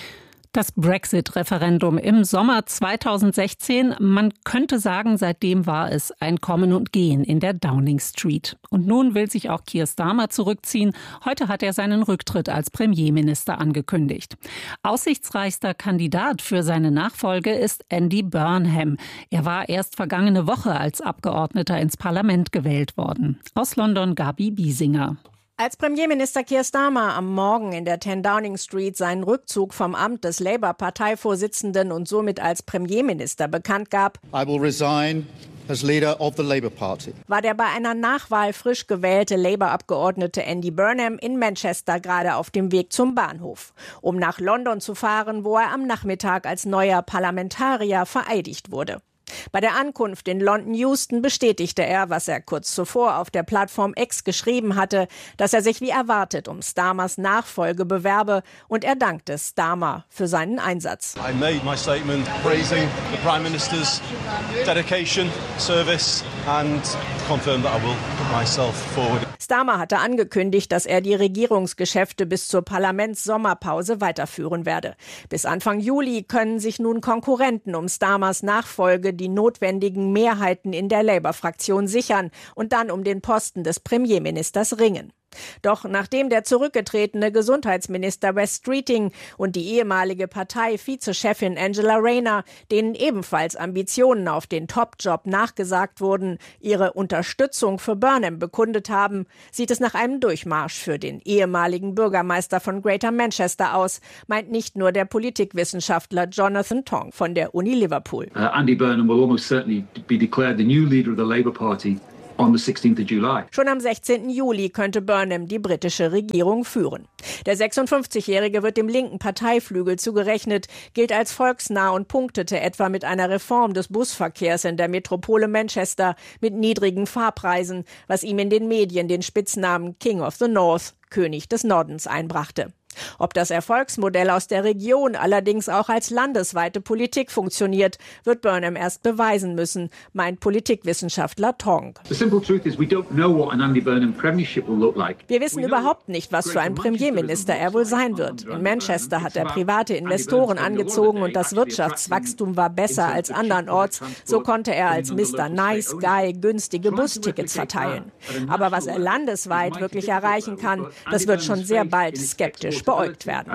Das Brexit-Referendum im Sommer zweitausendsechzehn, man könnte sagen, seitdem war es ein Kommen und Gehen in der Downing Street. Und nun will sich auch Keir Starmer zurückziehen. Heute hat er seinen Rücktritt als Premierminister angekündigt. Aussichtsreichster Kandidat für seine Nachfolge ist Andy Burnham. Er war erst vergangene Woche als Abgeordneter ins Parlament gewählt worden. Aus London Gabi Biesinger. Als Premierminister Keir Starmer am Morgen in der zehn Downing Street seinen Rückzug vom Amt des Labour-Parteivorsitzenden und somit als Premierminister bekannt gab, I will resign as leader of the Labour Party, war der bei einer Nachwahl frisch gewählte Labour-Abgeordnete Andy Burnham in Manchester gerade auf dem Weg zum Bahnhof, um nach London zu fahren, wo er am Nachmittag als neuer Parlamentarier vereidigt wurde. Bei der Ankunft in London Euston bestätigte er, was er kurz zuvor auf der Plattform X geschrieben hatte, dass er sich wie erwartet um Starmers Nachfolge bewerbe, und er dankte Starmer für seinen Einsatz. I made my statement praising the Prime Minister's dedication, service and confirm that I will put myself forward. Starmer hatte angekündigt, dass er die Regierungsgeschäfte bis zur Parlamentssommerpause weiterführen werde. Bis Anfang Juli können sich nun Konkurrenten um Starmers Nachfolge die notwendigen Mehrheiten in der Labour-Fraktion sichern und dann um den Posten des Premierministers ringen. Doch nachdem der zurückgetretene Gesundheitsminister Wes Streeting und die ehemalige Partei-Vizechefin Angela Rayner, denen ebenfalls Ambitionen auf den Top-Job nachgesagt wurden, ihre Unterstützung für Burnham bekundet haben, sieht es nach einem Durchmarsch für den ehemaligen Bürgermeister von Greater Manchester aus, meint nicht nur der Politikwissenschaftler Jonathan Tong von der Uni Liverpool. Uh, Andy Burnham will almost certainly be declared the new leader of the Labour Party. Schon am sechzehnten Juli könnte Burnham die britische Regierung führen. Der sechsundfünfzigjährige wird dem linken Parteiflügel zugerechnet, gilt als volksnah und punktete etwa mit einer Reform des Busverkehrs in der Metropole Manchester mit niedrigen Fahrpreisen, was ihm in den Medien den Spitznamen King of the North, König des Nordens, einbrachte. Ob das Erfolgsmodell aus der Region allerdings auch als landesweite Politik funktioniert, wird Burnham erst beweisen müssen, meint Politikwissenschaftler Tong. Wir wissen überhaupt nicht, was für ein Premierminister er wohl sein wird. In Manchester hat er private Investoren angezogen und das Wirtschaftswachstum war besser als andernorts. So konnte er als Mister Nice Guy günstige Bustickets verteilen. Aber was er landesweit wirklich erreichen kann, das wird schon sehr bald skeptisch beäugt werden.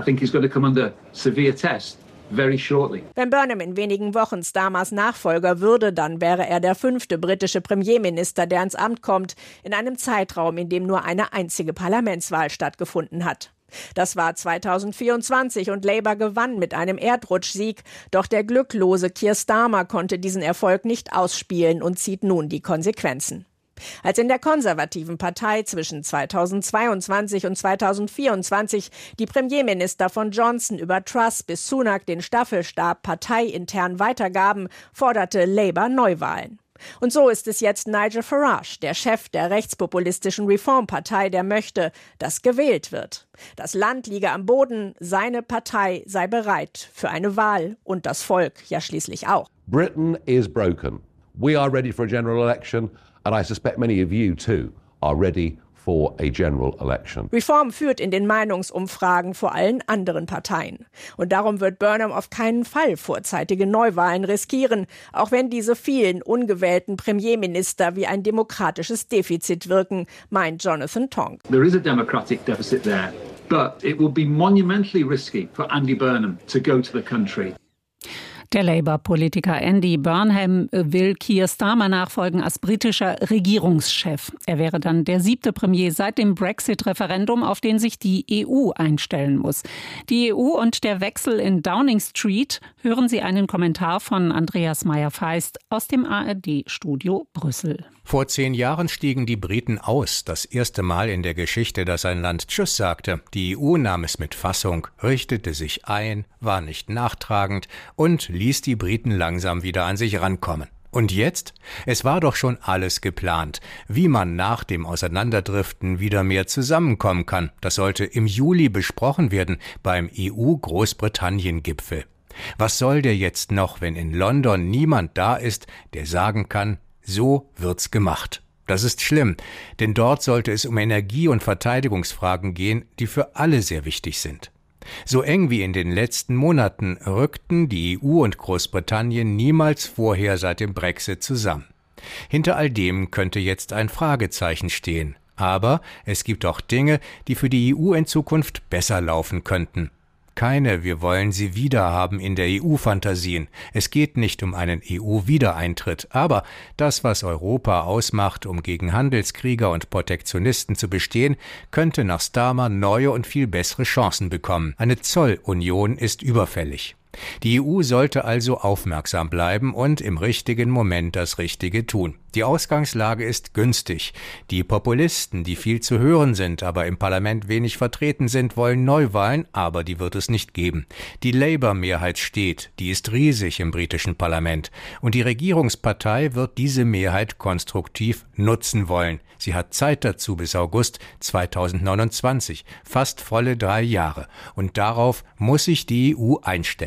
Wenn Burnham in wenigen Wochen Starmers Nachfolger würde, dann wäre er der fünfte britische Premierminister, der ins Amt kommt, in einem Zeitraum, in dem nur eine einzige Parlamentswahl stattgefunden hat. Das war zweitausendvierundzwanzig und Labour gewann mit einem Erdrutschsieg, doch der glücklose Keir Starmer konnte diesen Erfolg nicht ausspielen und zieht nun die Konsequenzen. Als in der konservativen Partei zwischen zweitausendzweiundzwanzig und zweitausendvierundzwanzig die Premierminister von Johnson über Truss bis Sunak den Staffelstab parteiintern weitergaben, forderte Labour Neuwahlen. Und so ist es jetzt Nigel Farage, der Chef der rechtspopulistischen Reformpartei, der möchte, dass gewählt wird. Das Land liege am Boden, seine Partei sei bereit für eine Wahl und das Volk ja schließlich auch. Britain is broken. We are ready for a general election. And I suspect many of you too are ready for a general election. Reform führt in den Meinungsumfragen vor allen anderen Parteien. Und darum wird Burnham auf keinen Fall vorzeitige Neuwahlen riskieren, auch wenn diese vielen ungewählten Premierminister wie ein demokratisches Defizit wirken, meint Jonathan Tong. There is a democratic deficit there, but it will be monumentally risky for Andy Burnham to go to the country. Der Labour-Politiker Andy Burnham will Keir Starmer nachfolgen als britischer Regierungschef. Er wäre dann der siebte Premier seit dem Brexit-Referendum, auf den sich die E U einstellen muss. Die E U und der Wechsel in Downing Street. Hören Sie einen Kommentar von Andreas Meyer-Feist aus dem A R D-Studio Brüssel. Vor zehn Jahren stiegen die Briten aus, das erste Mal in der Geschichte, dass ein Land Tschüss sagte. Die E U nahm es mit Fassung, richtete sich ein, war nicht nachtragend und ließ die Briten langsam wieder an sich rankommen. Und jetzt? Es war doch schon alles geplant, wie man nach dem Auseinanderdriften wieder mehr zusammenkommen kann. Das sollte im Juli besprochen werden beim E U-Großbritannien-Gipfel. Was soll der jetzt noch, wenn in London niemand da ist, der sagen kann, so wird's gemacht. Das ist schlimm, denn dort sollte es um Energie- und Verteidigungsfragen gehen, die für alle sehr wichtig sind. So eng wie in den letzten Monaten rückten die E U und Großbritannien niemals vorher seit dem Brexit zusammen. Hinter all dem könnte jetzt ein Fragezeichen stehen. Aber es gibt auch Dinge, die für die E U in Zukunft besser laufen könnten. Keine "Wir wollen sie wieder" haben in der E U-Fantasien. Es geht nicht um einen E U-Wiedereintritt. Aber das, was Europa ausmacht, um gegen Handelskrieger und Protektionisten zu bestehen, könnte nach Starmer neue und viel bessere Chancen bekommen. Eine Zollunion ist überfällig. Die E U sollte also aufmerksam bleiben und im richtigen Moment das Richtige tun. Die Ausgangslage ist günstig. Die Populisten, die viel zu hören sind, aber im Parlament wenig vertreten sind, wollen Neuwahlen, aber die wird es nicht geben. Die Labour-Mehrheit steht, die ist riesig im britischen Parlament. Und die Regierungspartei wird diese Mehrheit konstruktiv nutzen wollen. Sie hat Zeit dazu bis August zweitausendneunundzwanzig, fast volle drei Jahre. Und darauf muss sich die E U einstellen.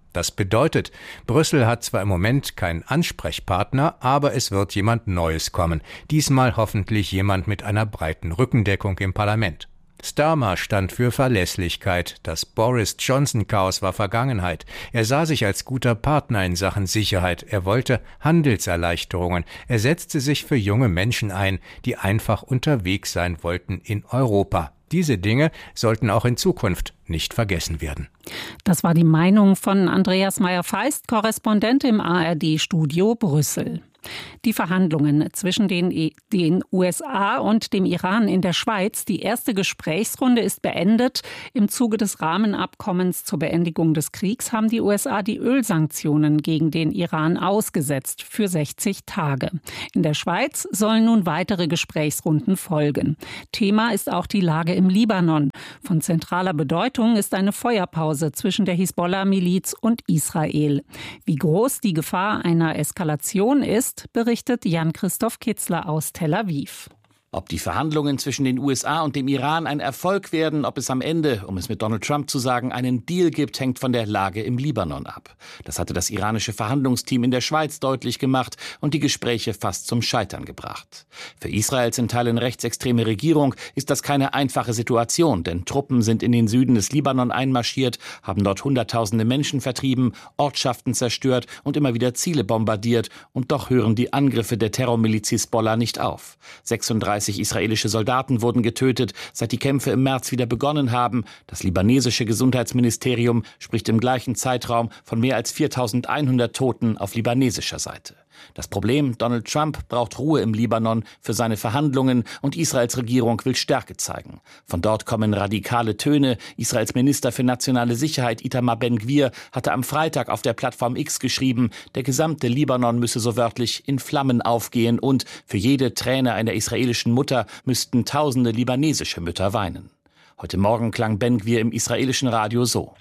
Das bedeutet, Brüssel hat zwar im Moment keinen Ansprechpartner, aber es wird jemand Neues kommen. Diesmal hoffentlich jemand mit einer breiten Rückendeckung im Parlament. Starmer stand für Verlässlichkeit. Das Boris-Johnson-Chaos war Vergangenheit. Er sah sich als guter Partner in Sachen Sicherheit. Er wollte Handelserleichterungen. Er setzte sich für junge Menschen ein, die einfach unterwegs sein wollten in Europa. Diese Dinge sollten auch in Zukunft nicht vergessen werden. Das war die Meinung von Andreas Meyer-Feist, Korrespondent im A R D-Studio Brüssel. Die Verhandlungen zwischen den, den U S A und dem Iran in der Schweiz, die erste Gesprächsrunde ist beendet. Im Zuge des Rahmenabkommens zur Beendigung des Kriegs haben die U S A die Ölsanktionen gegen den Iran ausgesetzt für sechzig Tage. In der Schweiz sollen nun weitere Gesprächsrunden folgen. Thema ist auch die Lage im Libanon. Von zentraler Bedeutung ist eine Feuerpause zwischen der Hisbollah-Miliz und Israel. Wie groß die Gefahr einer Eskalation ist, berichtet Jan-Christoph Kitzler aus Tel Aviv. Ob die Verhandlungen zwischen den U S A und dem Iran ein Erfolg werden, ob es am Ende, um es mit Donald Trump zu sagen, einen Deal gibt, hängt von der Lage im Libanon ab. Das hatte das iranische Verhandlungsteam in der Schweiz deutlich gemacht und die Gespräche fast zum Scheitern gebracht. Für Israels in Teilen rechtsextreme Regierung ist das keine einfache Situation, denn Truppen sind in den Süden des Libanon einmarschiert, haben dort Hunderttausende Menschen vertrieben, Ortschaften zerstört und immer wieder Ziele bombardiert. Und doch hören die Angriffe der Terrormiliz Hisbollah nicht auf. sechsunddreißig israelische Soldaten wurden getötet, seit die Kämpfe im März wieder begonnen haben. Das libanesische Gesundheitsministerium spricht im gleichen Zeitraum von mehr als viertausendeinhundert Toten auf libanesischer Seite. Das Problem, Donald Trump braucht Ruhe im Libanon für seine Verhandlungen und Israels Regierung will Stärke zeigen. Von dort kommen radikale Töne. Israels Minister für nationale Sicherheit Itamar Ben-Gvir hatte am Freitag auf der Plattform X geschrieben, der gesamte Libanon müsse so wörtlich in Flammen aufgehen und für jede Träne einer israelischen Mutter müssten tausende libanesische Mütter weinen. Heute Morgen klang Ben-Gvir im israelischen Radio so.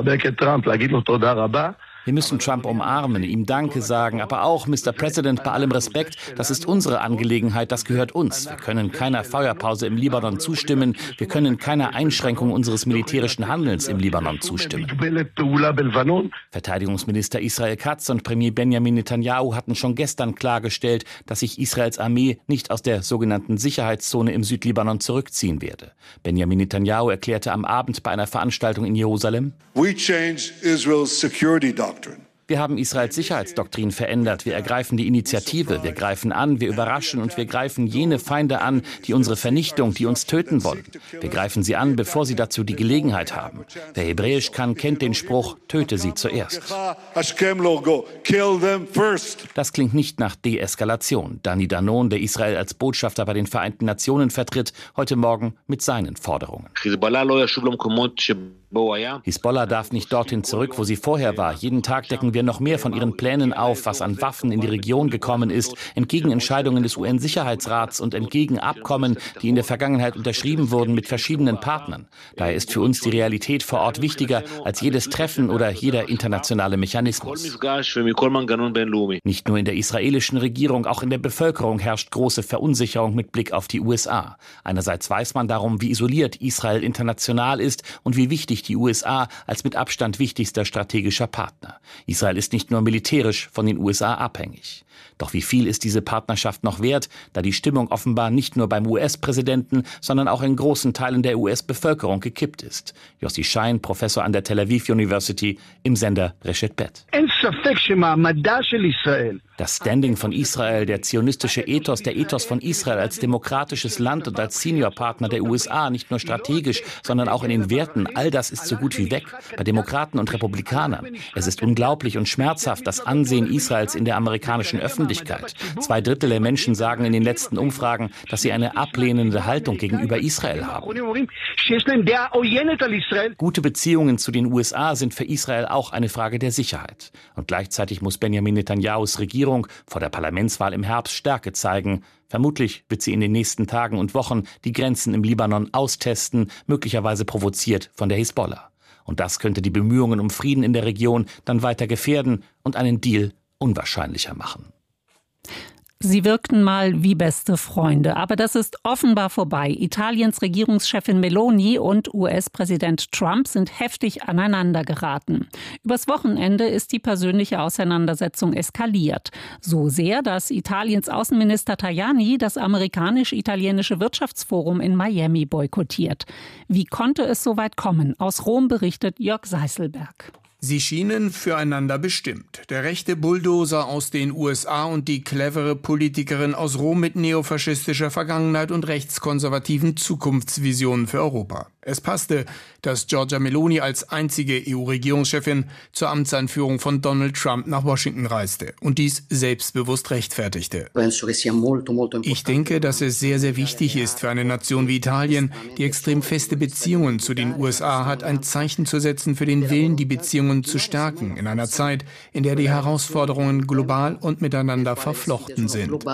Wir müssen Trump umarmen, ihm Danke sagen, aber auch, Mister President, bei allem Respekt, das ist unsere Angelegenheit, das gehört uns. Wir können keiner Feuerpause im Libanon zustimmen, wir können keiner Einschränkung unseres militärischen Handelns im Libanon zustimmen. Verteidigungsminister Israel Katz und Premier Benjamin Netanyahu hatten schon gestern klargestellt, dass sich Israels Armee nicht aus der sogenannten Sicherheitszone im Südlibanon zurückziehen werde. Benjamin Netanyahu erklärte am Abend bei einer Veranstaltung in Jerusalem: We change Israel's security doctrine. Wir haben Israels Sicherheitsdoktrin verändert. Wir ergreifen die Initiative, wir greifen an, wir überraschen und wir greifen jene Feinde an, die unsere Vernichtung, die uns töten wollen. Wir greifen sie an, bevor sie dazu die Gelegenheit haben. Wer Hebräisch kann, kennt den Spruch, töte sie zuerst. Das klingt nicht nach Deeskalation. Dani Danon, der Israel als Botschafter bei den Vereinten Nationen vertritt, heute Morgen mit seinen Forderungen. Hisbollah darf nicht dorthin zurück, wo sie vorher war. Jeden Tag decken wir noch mehr von ihren Plänen auf, was an Waffen in die Region gekommen ist, entgegen Entscheidungen des U N-Sicherheitsrats und entgegen Abkommen, die in der Vergangenheit unterschrieben wurden mit verschiedenen Partnern. Daher ist für uns die Realität vor Ort wichtiger als jedes Treffen oder jeder internationale Mechanismus. Nicht nur in der israelischen Regierung, auch in der Bevölkerung herrscht große Verunsicherung mit Blick auf die U S A. Einerseits weiß man darum, wie isoliert Israel international ist und wie wichtig die U S A als mit Abstand wichtigster strategischer Partner. Israel ist nicht nur militärisch von den U S A abhängig. Doch wie viel ist diese Partnerschaft noch wert, da die Stimmung offenbar nicht nur beim U S-Präsidenten, sondern auch in großen Teilen der U S-Bevölkerung gekippt ist? Yossi Schein, Professor an der Tel Aviv University, im Sender Reshet Bet. Das Standing von Israel, der zionistische Ethos, der Ethos von Israel als demokratisches Land und als Seniorpartner der U S A, nicht nur strategisch, sondern auch in den Werten, all das ist so gut wie weg, bei Demokraten und Republikanern. Es ist unglaublich und schmerzhaft, das Ansehen Israels in der amerikanischen Öffentlichkeit. Zwei Drittel der Menschen sagen in den letzten Umfragen, dass sie eine ablehnende Haltung gegenüber Israel haben. Gute Beziehungen zu den U S A sind für Israel auch eine Frage der Sicherheit. Und gleichzeitig muss Benjamin Netanyahus Regierung vor der Parlamentswahl im Herbst Stärke zeigen. Vermutlich wird sie in den nächsten Tagen und Wochen die Grenzen im Libanon austesten, möglicherweise provoziert von der Hisbollah. Und das könnte die Bemühungen um Frieden in der Region dann weiter gefährden und einen Deal unwahrscheinlicher machen. Sie wirkten mal wie beste Freunde, aber das ist offenbar vorbei. Italiens Regierungschefin Meloni und U S-Präsident Trump sind heftig aneinander geraten. Übers Wochenende ist die persönliche Auseinandersetzung eskaliert. So sehr, dass Italiens Außenminister Tajani das amerikanisch-italienische Wirtschaftsforum in Miami boykottiert. Wie konnte es so weit kommen? Aus Rom berichtet Jörg Seißelberg. Sie schienen füreinander bestimmt. Der rechte Bulldozer aus den U S A und die clevere Politikerin aus Rom mit neofaschistischer Vergangenheit und rechtskonservativen Zukunftsvisionen für Europa. Es passte, dass Giorgia Meloni als einzige E U-Regierungschefin zur Amtseinführung von Donald Trump nach Washington reiste und dies selbstbewusst rechtfertigte. Ich denke, dass es sehr, sehr wichtig ist für eine Nation wie Italien, die extrem feste Beziehungen zu den U S A hat, ein Zeichen zu setzen für den Willen, die Beziehungen zu stärken, in einer Zeit, in der die Herausforderungen global und miteinander verflochten sind.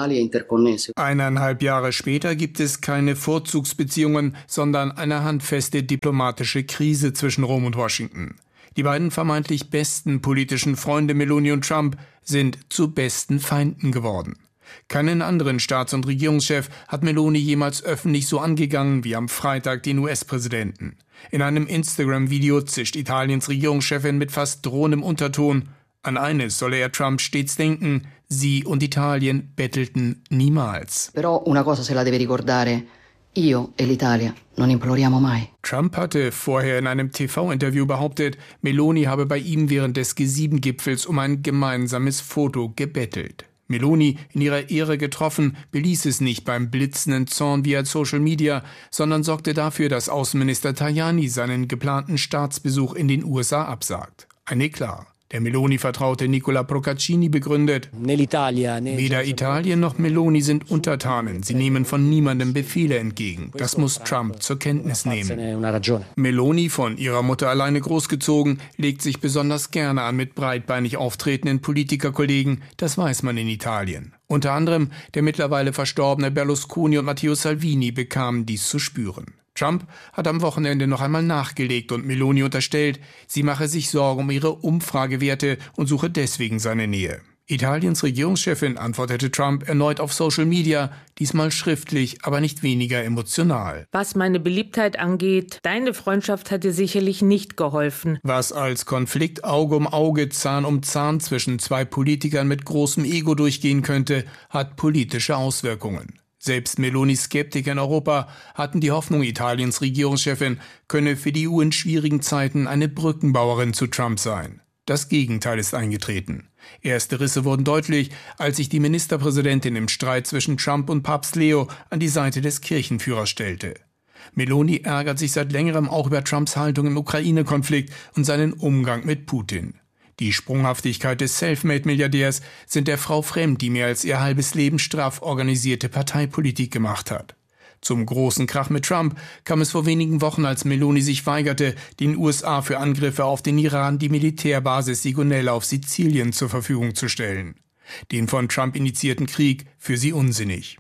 Eineinhalb Jahre später gibt es keine Vorzugsbeziehungen, sondern eine handfeste diplomatische Krise zwischen Rom und Washington. Die beiden vermeintlich besten politischen Freunde Meloni und Trump sind zu besten Feinden geworden. Keinen anderen Staats- und Regierungschef hat Meloni jemals öffentlich so angegangen wie am Freitag den U S-Präsidenten. In einem Instagram-Video zischt Italiens Regierungschefin mit fast drohendem Unterton: An eines solle er Trump stets denken: Sie und Italien bettelten niemals. Però una cosa se la deve ricordare: Io e l'Italia non imploriamo mai. Trump hatte vorher in einem T V-Interview behauptet, Meloni habe bei ihm während des G sieben Gipfels um ein gemeinsames Foto gebettelt. Meloni, in ihrer Ehre getroffen, beließ es nicht beim blitzenden Zorn via Social Media, sondern sorgte dafür, dass Außenminister Tajani seinen geplanten Staatsbesuch in den U S A absagt. Ein Eklat. Der Meloni-Vertraute Nicola Procaccini begründet: Weder Italien noch Meloni sind Untertanen. Sie nehmen von niemandem Befehle entgegen. Das muss Trump zur Kenntnis nehmen. Meloni, von ihrer Mutter alleine großgezogen, legt sich besonders gerne an mit breitbeinig auftretenden Politikerkollegen. Das weiß man in Italien. Unter anderem der mittlerweile verstorbene Berlusconi und Matteo Salvini bekamen dies zu spüren. Trump hat am Wochenende noch einmal nachgelegt und Meloni unterstellt, sie mache sich Sorgen um ihre Umfragewerte und suche deswegen seine Nähe. Italiens Regierungschefin antwortete Trump erneut auf Social Media, diesmal schriftlich, aber nicht weniger emotional. Was meine Beliebtheit angeht, deine Freundschaft hat dir sicherlich nicht geholfen. Was als Konflikt Auge um Auge, Zahn um Zahn zwischen zwei Politikern mit großem Ego durchgehen könnte, hat politische Auswirkungen. Selbst Melonis Skeptiker in Europa hatten die Hoffnung, Italiens Regierungschefin könne für die E U in schwierigen Zeiten eine Brückenbauerin zu Trump sein. Das Gegenteil ist eingetreten. Erste Risse wurden deutlich, als sich die Ministerpräsidentin im Streit zwischen Trump und Papst Leo an die Seite des Kirchenführers stellte. Meloni ärgert sich seit längerem auch über Trumps Haltung im Ukraine-Konflikt und seinen Umgang mit Putin. Die Sprunghaftigkeit des Selfmade-Milliardärs sind der Frau fremd, die mehr als ihr halbes Leben straff organisierte Parteipolitik gemacht hat. Zum großen Krach mit Trump kam es vor wenigen Wochen, als Meloni sich weigerte, den U S A für Angriffe auf den Iran die Militärbasis Sigonella auf Sizilien zur Verfügung zu stellen. Den von Trump initiierten Krieg für sie unsinnig.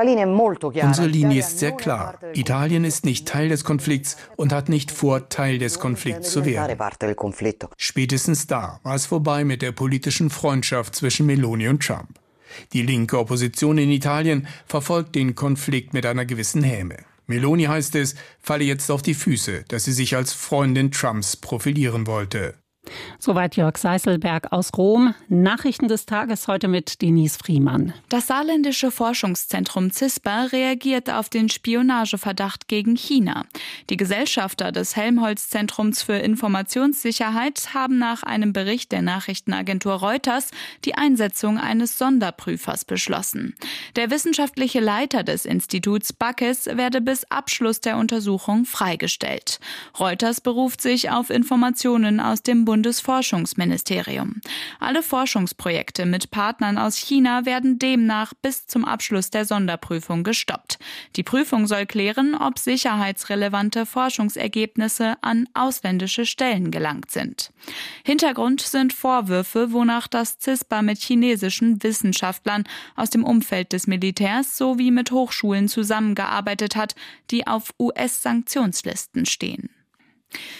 Unsere Linie ist sehr klar. Italien ist nicht Teil des Konflikts und hat nicht vor, Teil des Konflikts zu werden. Spätestens da war es vorbei mit der politischen Freundschaft zwischen Meloni und Trump. Die linke Opposition in Italien verfolgt den Konflikt mit einer gewissen Häme. Meloni, heißt es, falle jetzt auf die Füße, dass sie sich als Freundin Trumps profilieren wollte. Soweit Jörg Seißelberg aus Rom. Nachrichten des Tages heute mit Denise Friemann. Das saarländische Forschungszentrum CISPA reagiert auf den Spionageverdacht gegen China. Die Gesellschafter des Helmholtz-Zentrums für Informationssicherheit haben nach einem Bericht der Nachrichtenagentur Reuters die Einsetzung eines Sonderprüfers beschlossen. Der wissenschaftliche Leiter des Instituts Backes werde bis Abschluss der Untersuchung freigestellt. Reuters beruft sich auf Informationen aus dem Bundesforschungsministerium. Alle Forschungsprojekte mit Partnern aus China werden demnach bis zum Abschluss der Sonderprüfung gestoppt. Die Prüfung soll klären, ob sicherheitsrelevante Forschungsergebnisse an ausländische Stellen gelangt sind. Hintergrund sind Vorwürfe, wonach das CISPA mit chinesischen Wissenschaftlern aus dem Umfeld des Militärs sowie mit Hochschulen zusammengearbeitet hat, die auf U S-Sanktionslisten stehen.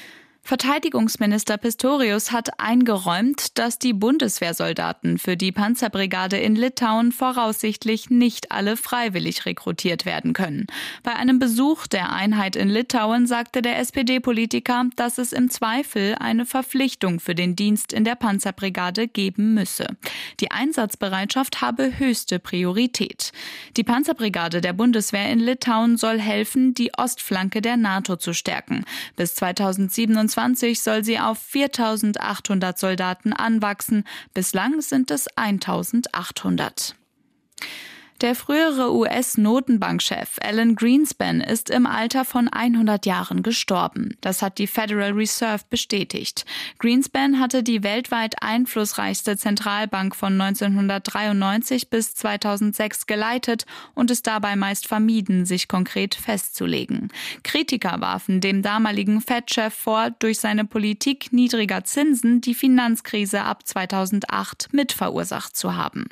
Verteidigungsminister Pistorius hat eingeräumt, dass die Bundeswehrsoldaten für die Panzerbrigade in Litauen voraussichtlich nicht alle freiwillig rekrutiert werden können. Bei einem Besuch der Einheit in Litauen sagte der S P D-Politiker, dass es im Zweifel eine Verpflichtung für den Dienst in der Panzerbrigade geben müsse. Die Einsatzbereitschaft habe höchste Priorität. Die Panzerbrigade der Bundeswehr in Litauen soll helfen, die Ostflanke der NATO zu stärken. Bis zweitausendsiebenundzwanzig soll sie auf viertausendachthundert Soldaten anwachsen. Bislang sind es eintausendachthundert. Der frühere U S-Notenbankchef Alan Greenspan ist im Alter von hundert Jahren gestorben. Das hat die Federal Reserve bestätigt. Greenspan hatte die weltweit einflussreichste Zentralbank von neunzehnhundertdreiundneunzig bis zweitausendsechs geleitet und es dabei meist vermieden, sich konkret festzulegen. Kritiker warfen dem damaligen Fed-Chef vor, durch seine Politik niedriger Zinsen die Finanzkrise ab zweitausendacht mitverursacht zu haben.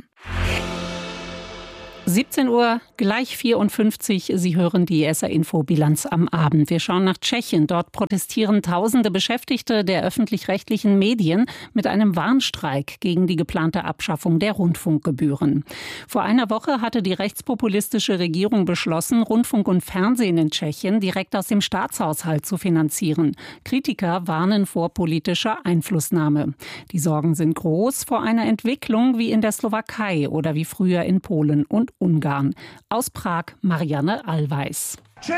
siebzehn Uhr, gleich vierundfünfzig. Sie hören die S R-Info-Bilanz am Abend. Wir schauen nach Tschechien. Dort protestieren tausende Beschäftigte der öffentlich-rechtlichen Medien mit einem Warnstreik gegen die geplante Abschaffung der Rundfunkgebühren. Vor einer Woche hatte die rechtspopulistische Regierung beschlossen, Rundfunk und Fernsehen in Tschechien direkt aus dem Staatshaushalt zu finanzieren. Kritiker warnen vor politischer Einflussnahme. Die Sorgen sind groß vor einer Entwicklung wie in der Slowakei oder wie früher in Polen und Ungarn. Aus Prag Marianne Allweis.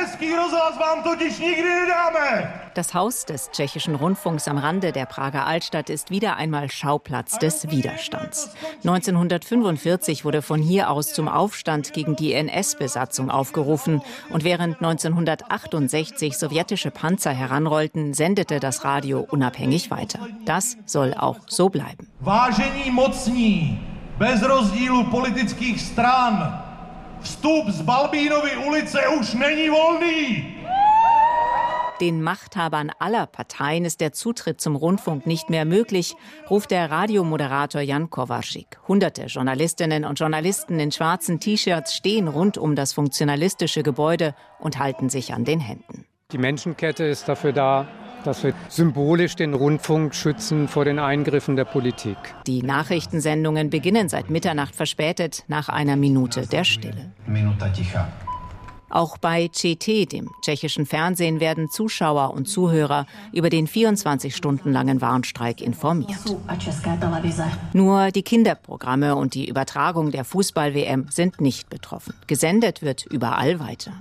Das Haus des tschechischen Rundfunks am Rande der Prager Altstadt ist wieder einmal Schauplatz des Widerstands. neunzehnhundertfünfundvierzig wurde von hier aus zum Aufstand gegen die N S-Besatzung aufgerufen. Und während neunzehnhundertachtundsechzig sowjetische Panzer heranrollten, sendete das Radio unabhängig weiter. Das soll auch so bleiben. Vážení mocní, bez rozdílu politických stran. Vstup z Balbínovy ulice už není volný. Den Machthabern aller Parteien ist der Zutritt zum Rundfunk nicht mehr möglich, ruft der Radiomoderator Jan Kovařík. Hunderte Journalistinnen und Journalisten in schwarzen T-Shirts stehen rund um das funktionalistische Gebäude und halten sich an den Händen. Die Menschenkette ist dafür da, dass wir symbolisch den Rundfunk schützen vor den Eingriffen der Politik. Die Nachrichtensendungen beginnen seit Mitternacht verspätet, nach einer Minute der Stille. Auch bei C T, dem tschechischen Fernsehen, werden Zuschauer und Zuhörer über den vierundzwanzig Stunden langen Warnstreik informiert. Nur die Kinderprogramme und die Übertragung der Fußball-W M sind nicht betroffen. Gesendet wird überall weiter.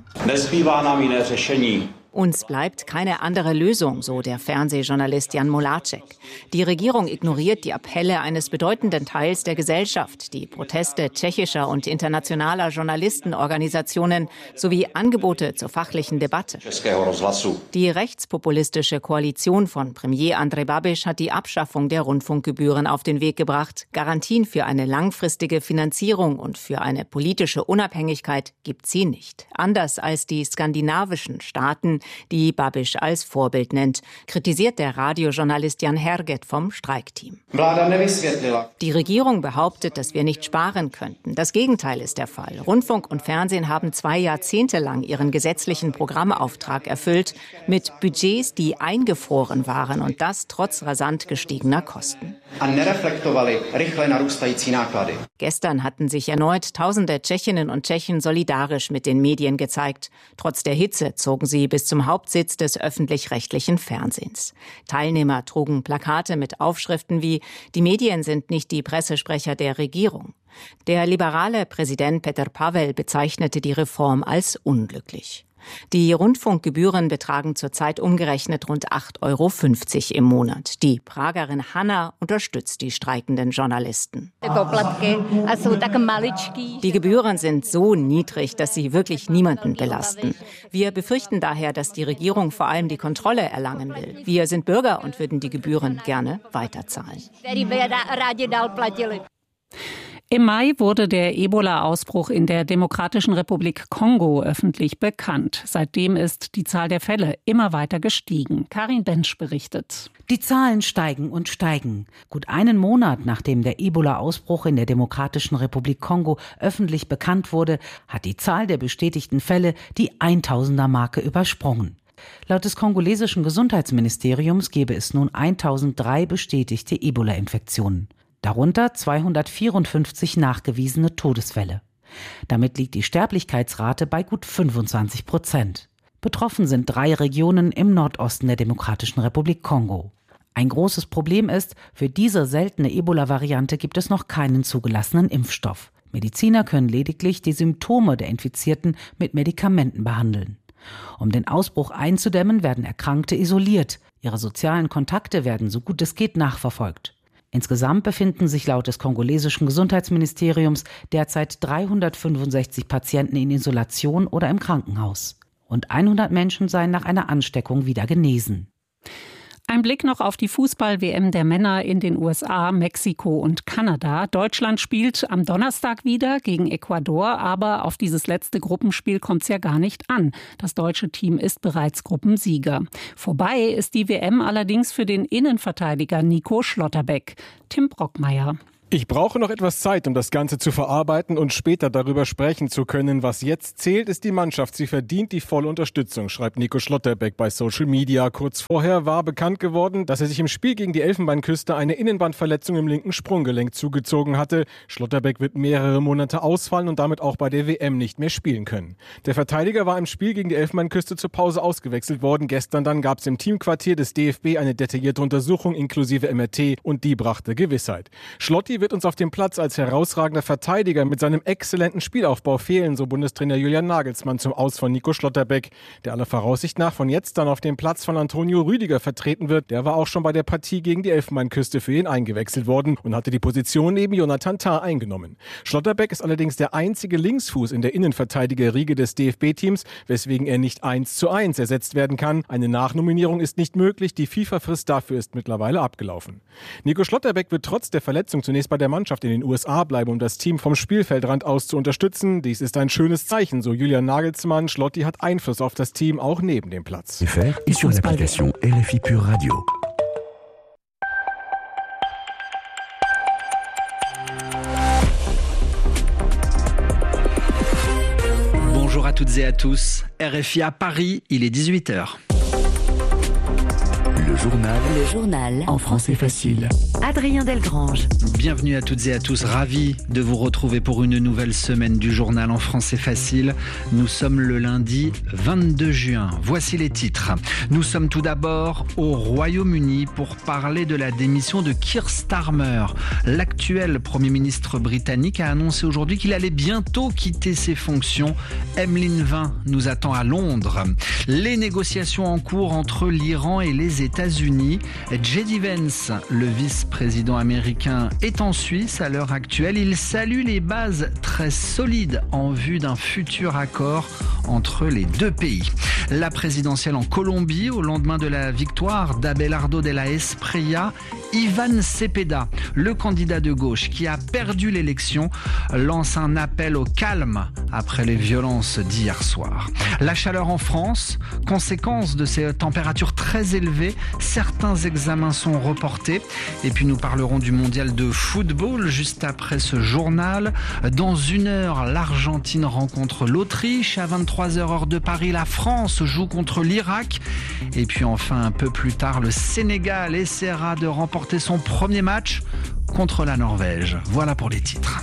Uns bleibt keine andere Lösung, so der Fernsehjournalist Jan Moláček. Die Regierung ignoriert die Appelle eines bedeutenden Teils der Gesellschaft, die Proteste tschechischer und internationaler Journalistenorganisationen sowie Angebote zur fachlichen Debatte. Die rechtspopulistische Koalition von Premier Andrej Babiš hat die Abschaffung der Rundfunkgebühren auf den Weg gebracht. Garantien für eine langfristige Finanzierung und für eine politische Unabhängigkeit gibt sie nicht. Anders als die skandinavischen Staaten, die Babiš als Vorbild nennt, kritisiert der Radiojournalist Jan Herget vom Streikteam. Die Regierung behauptet, dass wir nicht sparen könnten. Das Gegenteil ist der Fall. Rundfunk und Fernsehen haben zwei Jahrzehnte lang ihren gesetzlichen Programmauftrag erfüllt, mit Budgets, die eingefroren waren, und das trotz rasant gestiegener Kosten. Gestern hatten sich erneut tausende Tschechinnen und Tschechen solidarisch mit den Medien gezeigt. Trotz der Hitze zogen sie bis zum Hauptsitz des öffentlich-rechtlichen Fernsehens. Teilnehmer trugen Plakate mit Aufschriften wie „Die Medien sind nicht die Pressesprecher der Regierung". Der liberale Präsident Petr Pavel bezeichnete die Reform als unglücklich. Die Rundfunkgebühren betragen zurzeit umgerechnet rund acht Euro fünfzig im Monat. Die Pragerin Hanna unterstützt die streikenden Journalisten. Die Gebühren sind so niedrig, dass sie wirklich niemanden belasten. Wir befürchten daher, dass die Regierung vor allem die Kontrolle erlangen will. Wir sind Bürger und würden die Gebühren gerne weiterzahlen. Im Mai wurde der Ebola-Ausbruch in der Demokratischen Republik Kongo öffentlich bekannt. Seitdem ist die Zahl der Fälle immer weiter gestiegen. Karin Bensch berichtet. Die Zahlen steigen und steigen. Gut einen Monat nachdem der Ebola-Ausbruch in der Demokratischen Republik Kongo öffentlich bekannt wurde, hat die Zahl der bestätigten Fälle die Eintausender-Marke übersprungen. Laut des kongolesischen Gesundheitsministeriums gebe es nun eintausenddrei bestätigte Ebola-Infektionen, darunter zweihundertvierundfünfzig nachgewiesene Todesfälle. Damit liegt die Sterblichkeitsrate bei gut fünfundzwanzig Prozent. Betroffen sind drei Regionen im Nordosten der Demokratischen Republik Kongo. Ein großes Problem ist, für diese seltene Ebola-Variante gibt es noch keinen zugelassenen Impfstoff. Mediziner können lediglich die Symptome der Infizierten mit Medikamenten behandeln. Um den Ausbruch einzudämmen, werden Erkrankte isoliert. Ihre sozialen Kontakte werden so gut es geht nachverfolgt. Insgesamt befinden sich laut des kongolesischen Gesundheitsministeriums derzeit dreihundertfünfundsechzig Patienten in Isolation oder im Krankenhaus. Rund hundert Menschen seien nach einer Ansteckung wieder genesen. Ein Blick noch auf die Fußball-W M der Männer in den U S A, Mexiko und Kanada. Deutschland spielt am Donnerstag wieder gegen Ecuador, aber auf dieses letzte Gruppenspiel kommt es ja gar nicht an. Das deutsche Team ist bereits Gruppensieger. Vorbei ist die W M allerdings für den Innenverteidiger Nico Schlotterbeck. Tim Brockmeier. Ich brauche noch etwas Zeit, um das Ganze zu verarbeiten und später darüber sprechen zu können. Was jetzt zählt, ist die Mannschaft. Sie verdient die volle Unterstützung, schreibt Nico Schlotterbeck bei Social Media. Kurz vorher war bekannt geworden, dass er sich im Spiel gegen die Elfenbeinküste eine Innenbandverletzung im linken Sprunggelenk zugezogen hatte. Schlotterbeck wird mehrere Monate ausfallen und damit auch bei der W M nicht mehr spielen können. Der Verteidiger war im Spiel gegen die Elfenbeinküste zur Pause ausgewechselt worden. Gestern dann gab es im Teamquartier des D F B eine detaillierte Untersuchung inklusive M R T und die brachte Gewissheit. Schlotti wird uns auf dem Platz als herausragender Verteidiger mit seinem exzellenten Spielaufbau fehlen, so Bundestrainer Julian Nagelsmann zum Aus von Nico Schlotterbeck, der aller Voraussicht nach von jetzt dann auf dem Platz von Antonio Rüdiger vertreten wird. Der war auch schon bei der Partie gegen die Elfenbeinküste für ihn eingewechselt worden und hatte die Position neben Jonathan Tah eingenommen. Schlotterbeck ist allerdings der einzige Linksfuß in der Innenverteidigerriege des D F B-Teams, weswegen er nicht eins zu eins ersetzt werden kann. Eine Nachnominierung ist nicht möglich, die FIFA-Frist dafür ist mittlerweile abgelaufen. Nico Schlotterbeck wird trotz der Verletzung zunächst bei der Mannschaft in den U S A bleiben, um das Team vom Spielfeldrand aus zu unterstützen. Dies ist ein schönes Zeichen, so Julian Nagelsmann. Schlotti hat Einfluss auf das Team, auch neben dem Platz. Et sur l'application R F I Pure Radio. Bonjour à toutes et à tous. R F I à Paris, il est dix-huit heures. Le journal. Le journal. En français facile. Adrien Delgrange. Bienvenue à toutes et à tous. Ravi de vous retrouver pour une nouvelle semaine du journal en français facile. Nous sommes le lundi vingt-deux juin. Voici les titres. Nous sommes tout d'abord au Royaume-Uni pour parler de la démission de Keir Starmer. L'actuel Premier ministre britannique a annoncé aujourd'hui qu'il allait bientôt quitter ses fonctions. Emeline Vin nous attend à Londres. Les négociations en cours entre l'Iran et les États-Unis. J D Vance, le vice-président américain, est en Suisse à l'heure actuelle. Il salue les bases très solides en vue d'un futur accord entre les deux pays. La présidentielle en Colombie, au lendemain de la victoire d'Abelardo de la Espriella, Ivan Cepeda, le candidat de gauche qui a perdu l'élection, lance un appel au calme après les violences d'hier soir. La chaleur en France, conséquence de ces températures très élevées, certains examens sont reportés. Et puis nous parlerons du mondial de football juste après ce journal. Dans une heure, l'Argentine rencontre l'Autriche. À vingt-trois heures heure de Paris, la France joue contre l'Irak. Et puis enfin, un peu plus tard, le Sénégal essaiera de remporter son premier match contre la Norvège. Voilà pour les titres.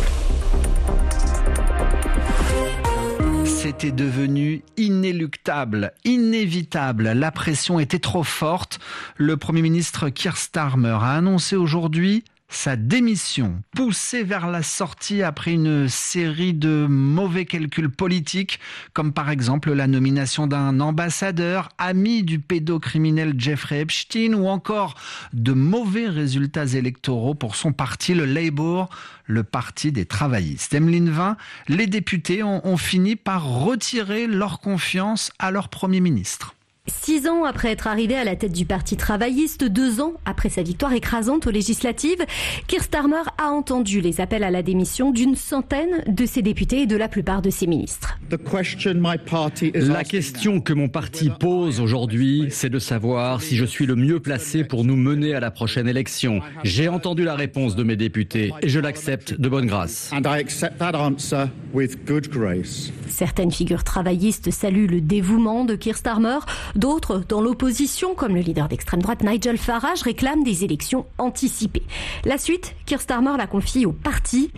C'était devenu inéluctable, inévitable. La pression était trop forte. Le Premier ministre Keir Starmer a annoncé aujourd'hui sa démission, poussée vers la sortie après une série de mauvais calculs politiques, comme par exemple la nomination d'un ambassadeur, ami du pédocriminel Jeffrey Epstein, ou encore de mauvais résultats électoraux pour son parti, le Labour, le parti des travaillistes. Emeline Vin, les députés ont, ont fini par retirer leur confiance à leur Premier ministre. Six ans après être arrivé à la tête du Parti travailliste, deux ans après sa victoire écrasante aux législatives, Keir Starmer a entendu les appels à la démission d'une centaine de ses députés et de la plupart de ses ministres. La question que mon parti pose aujourd'hui, c'est de savoir si je suis le mieux placé pour nous mener à la prochaine élection. J'ai entendu la réponse de mes députés et je l'accepte de bonne grâce. Certaines figures travaillistes saluent le dévouement de Keir Starmer. D'autres, dans l'opposition, comme le leader d'extrême droite Nigel Farage, réclament des élections anticipées. La suite, Keir Starmer la confie au parti.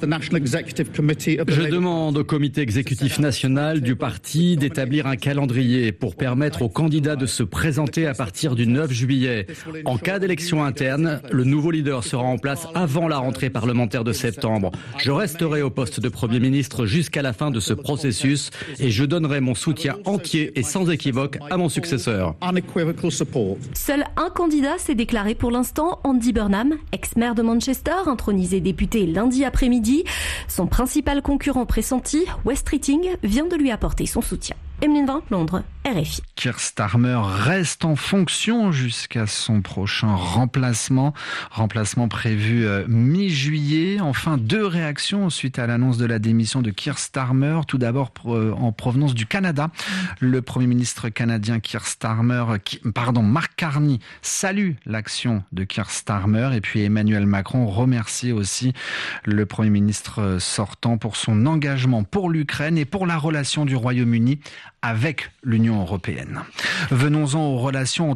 Je demande au comité exécutif national du parti d'établir un calendrier pour permettre aux candidats de se présenter à partir du neuf juillet. En cas d'élection interne, le nouveau leader sera en place avant la rentrée parlementaire de septembre. Je resterai au poste de Premier ministre jusqu'à la fin de ce processus et je donnerai mon soutien entier et sans équivoque à mon successeur. Seul un candidat s'est déclaré pour l'instant, Andy Burnham, ex-maire de Manchester, intronisé député lundi après-midi. Son principal concurrent pressenti, West Keating, vient de lui apporter son soutien. Emeline Vin, Londres, R F I. Keir Starmer reste en fonction jusqu'à son prochain remplacement. Remplacement prévu euh, mi-juillet. Enfin, deux réactions suite à l'annonce de la démission de Keir Starmer. Tout d'abord euh, en provenance du Canada. Le Premier ministre canadien Keir Starmer, qui, pardon, Mark Carney salue l'action de Keir Starmer. Et puis Emmanuel Macron remercie aussi le Premier ministre sortant pour son engagement pour l'Ukraine et pour la relation du Royaume-Uni avec l'Union européenne. Venons-en aux relations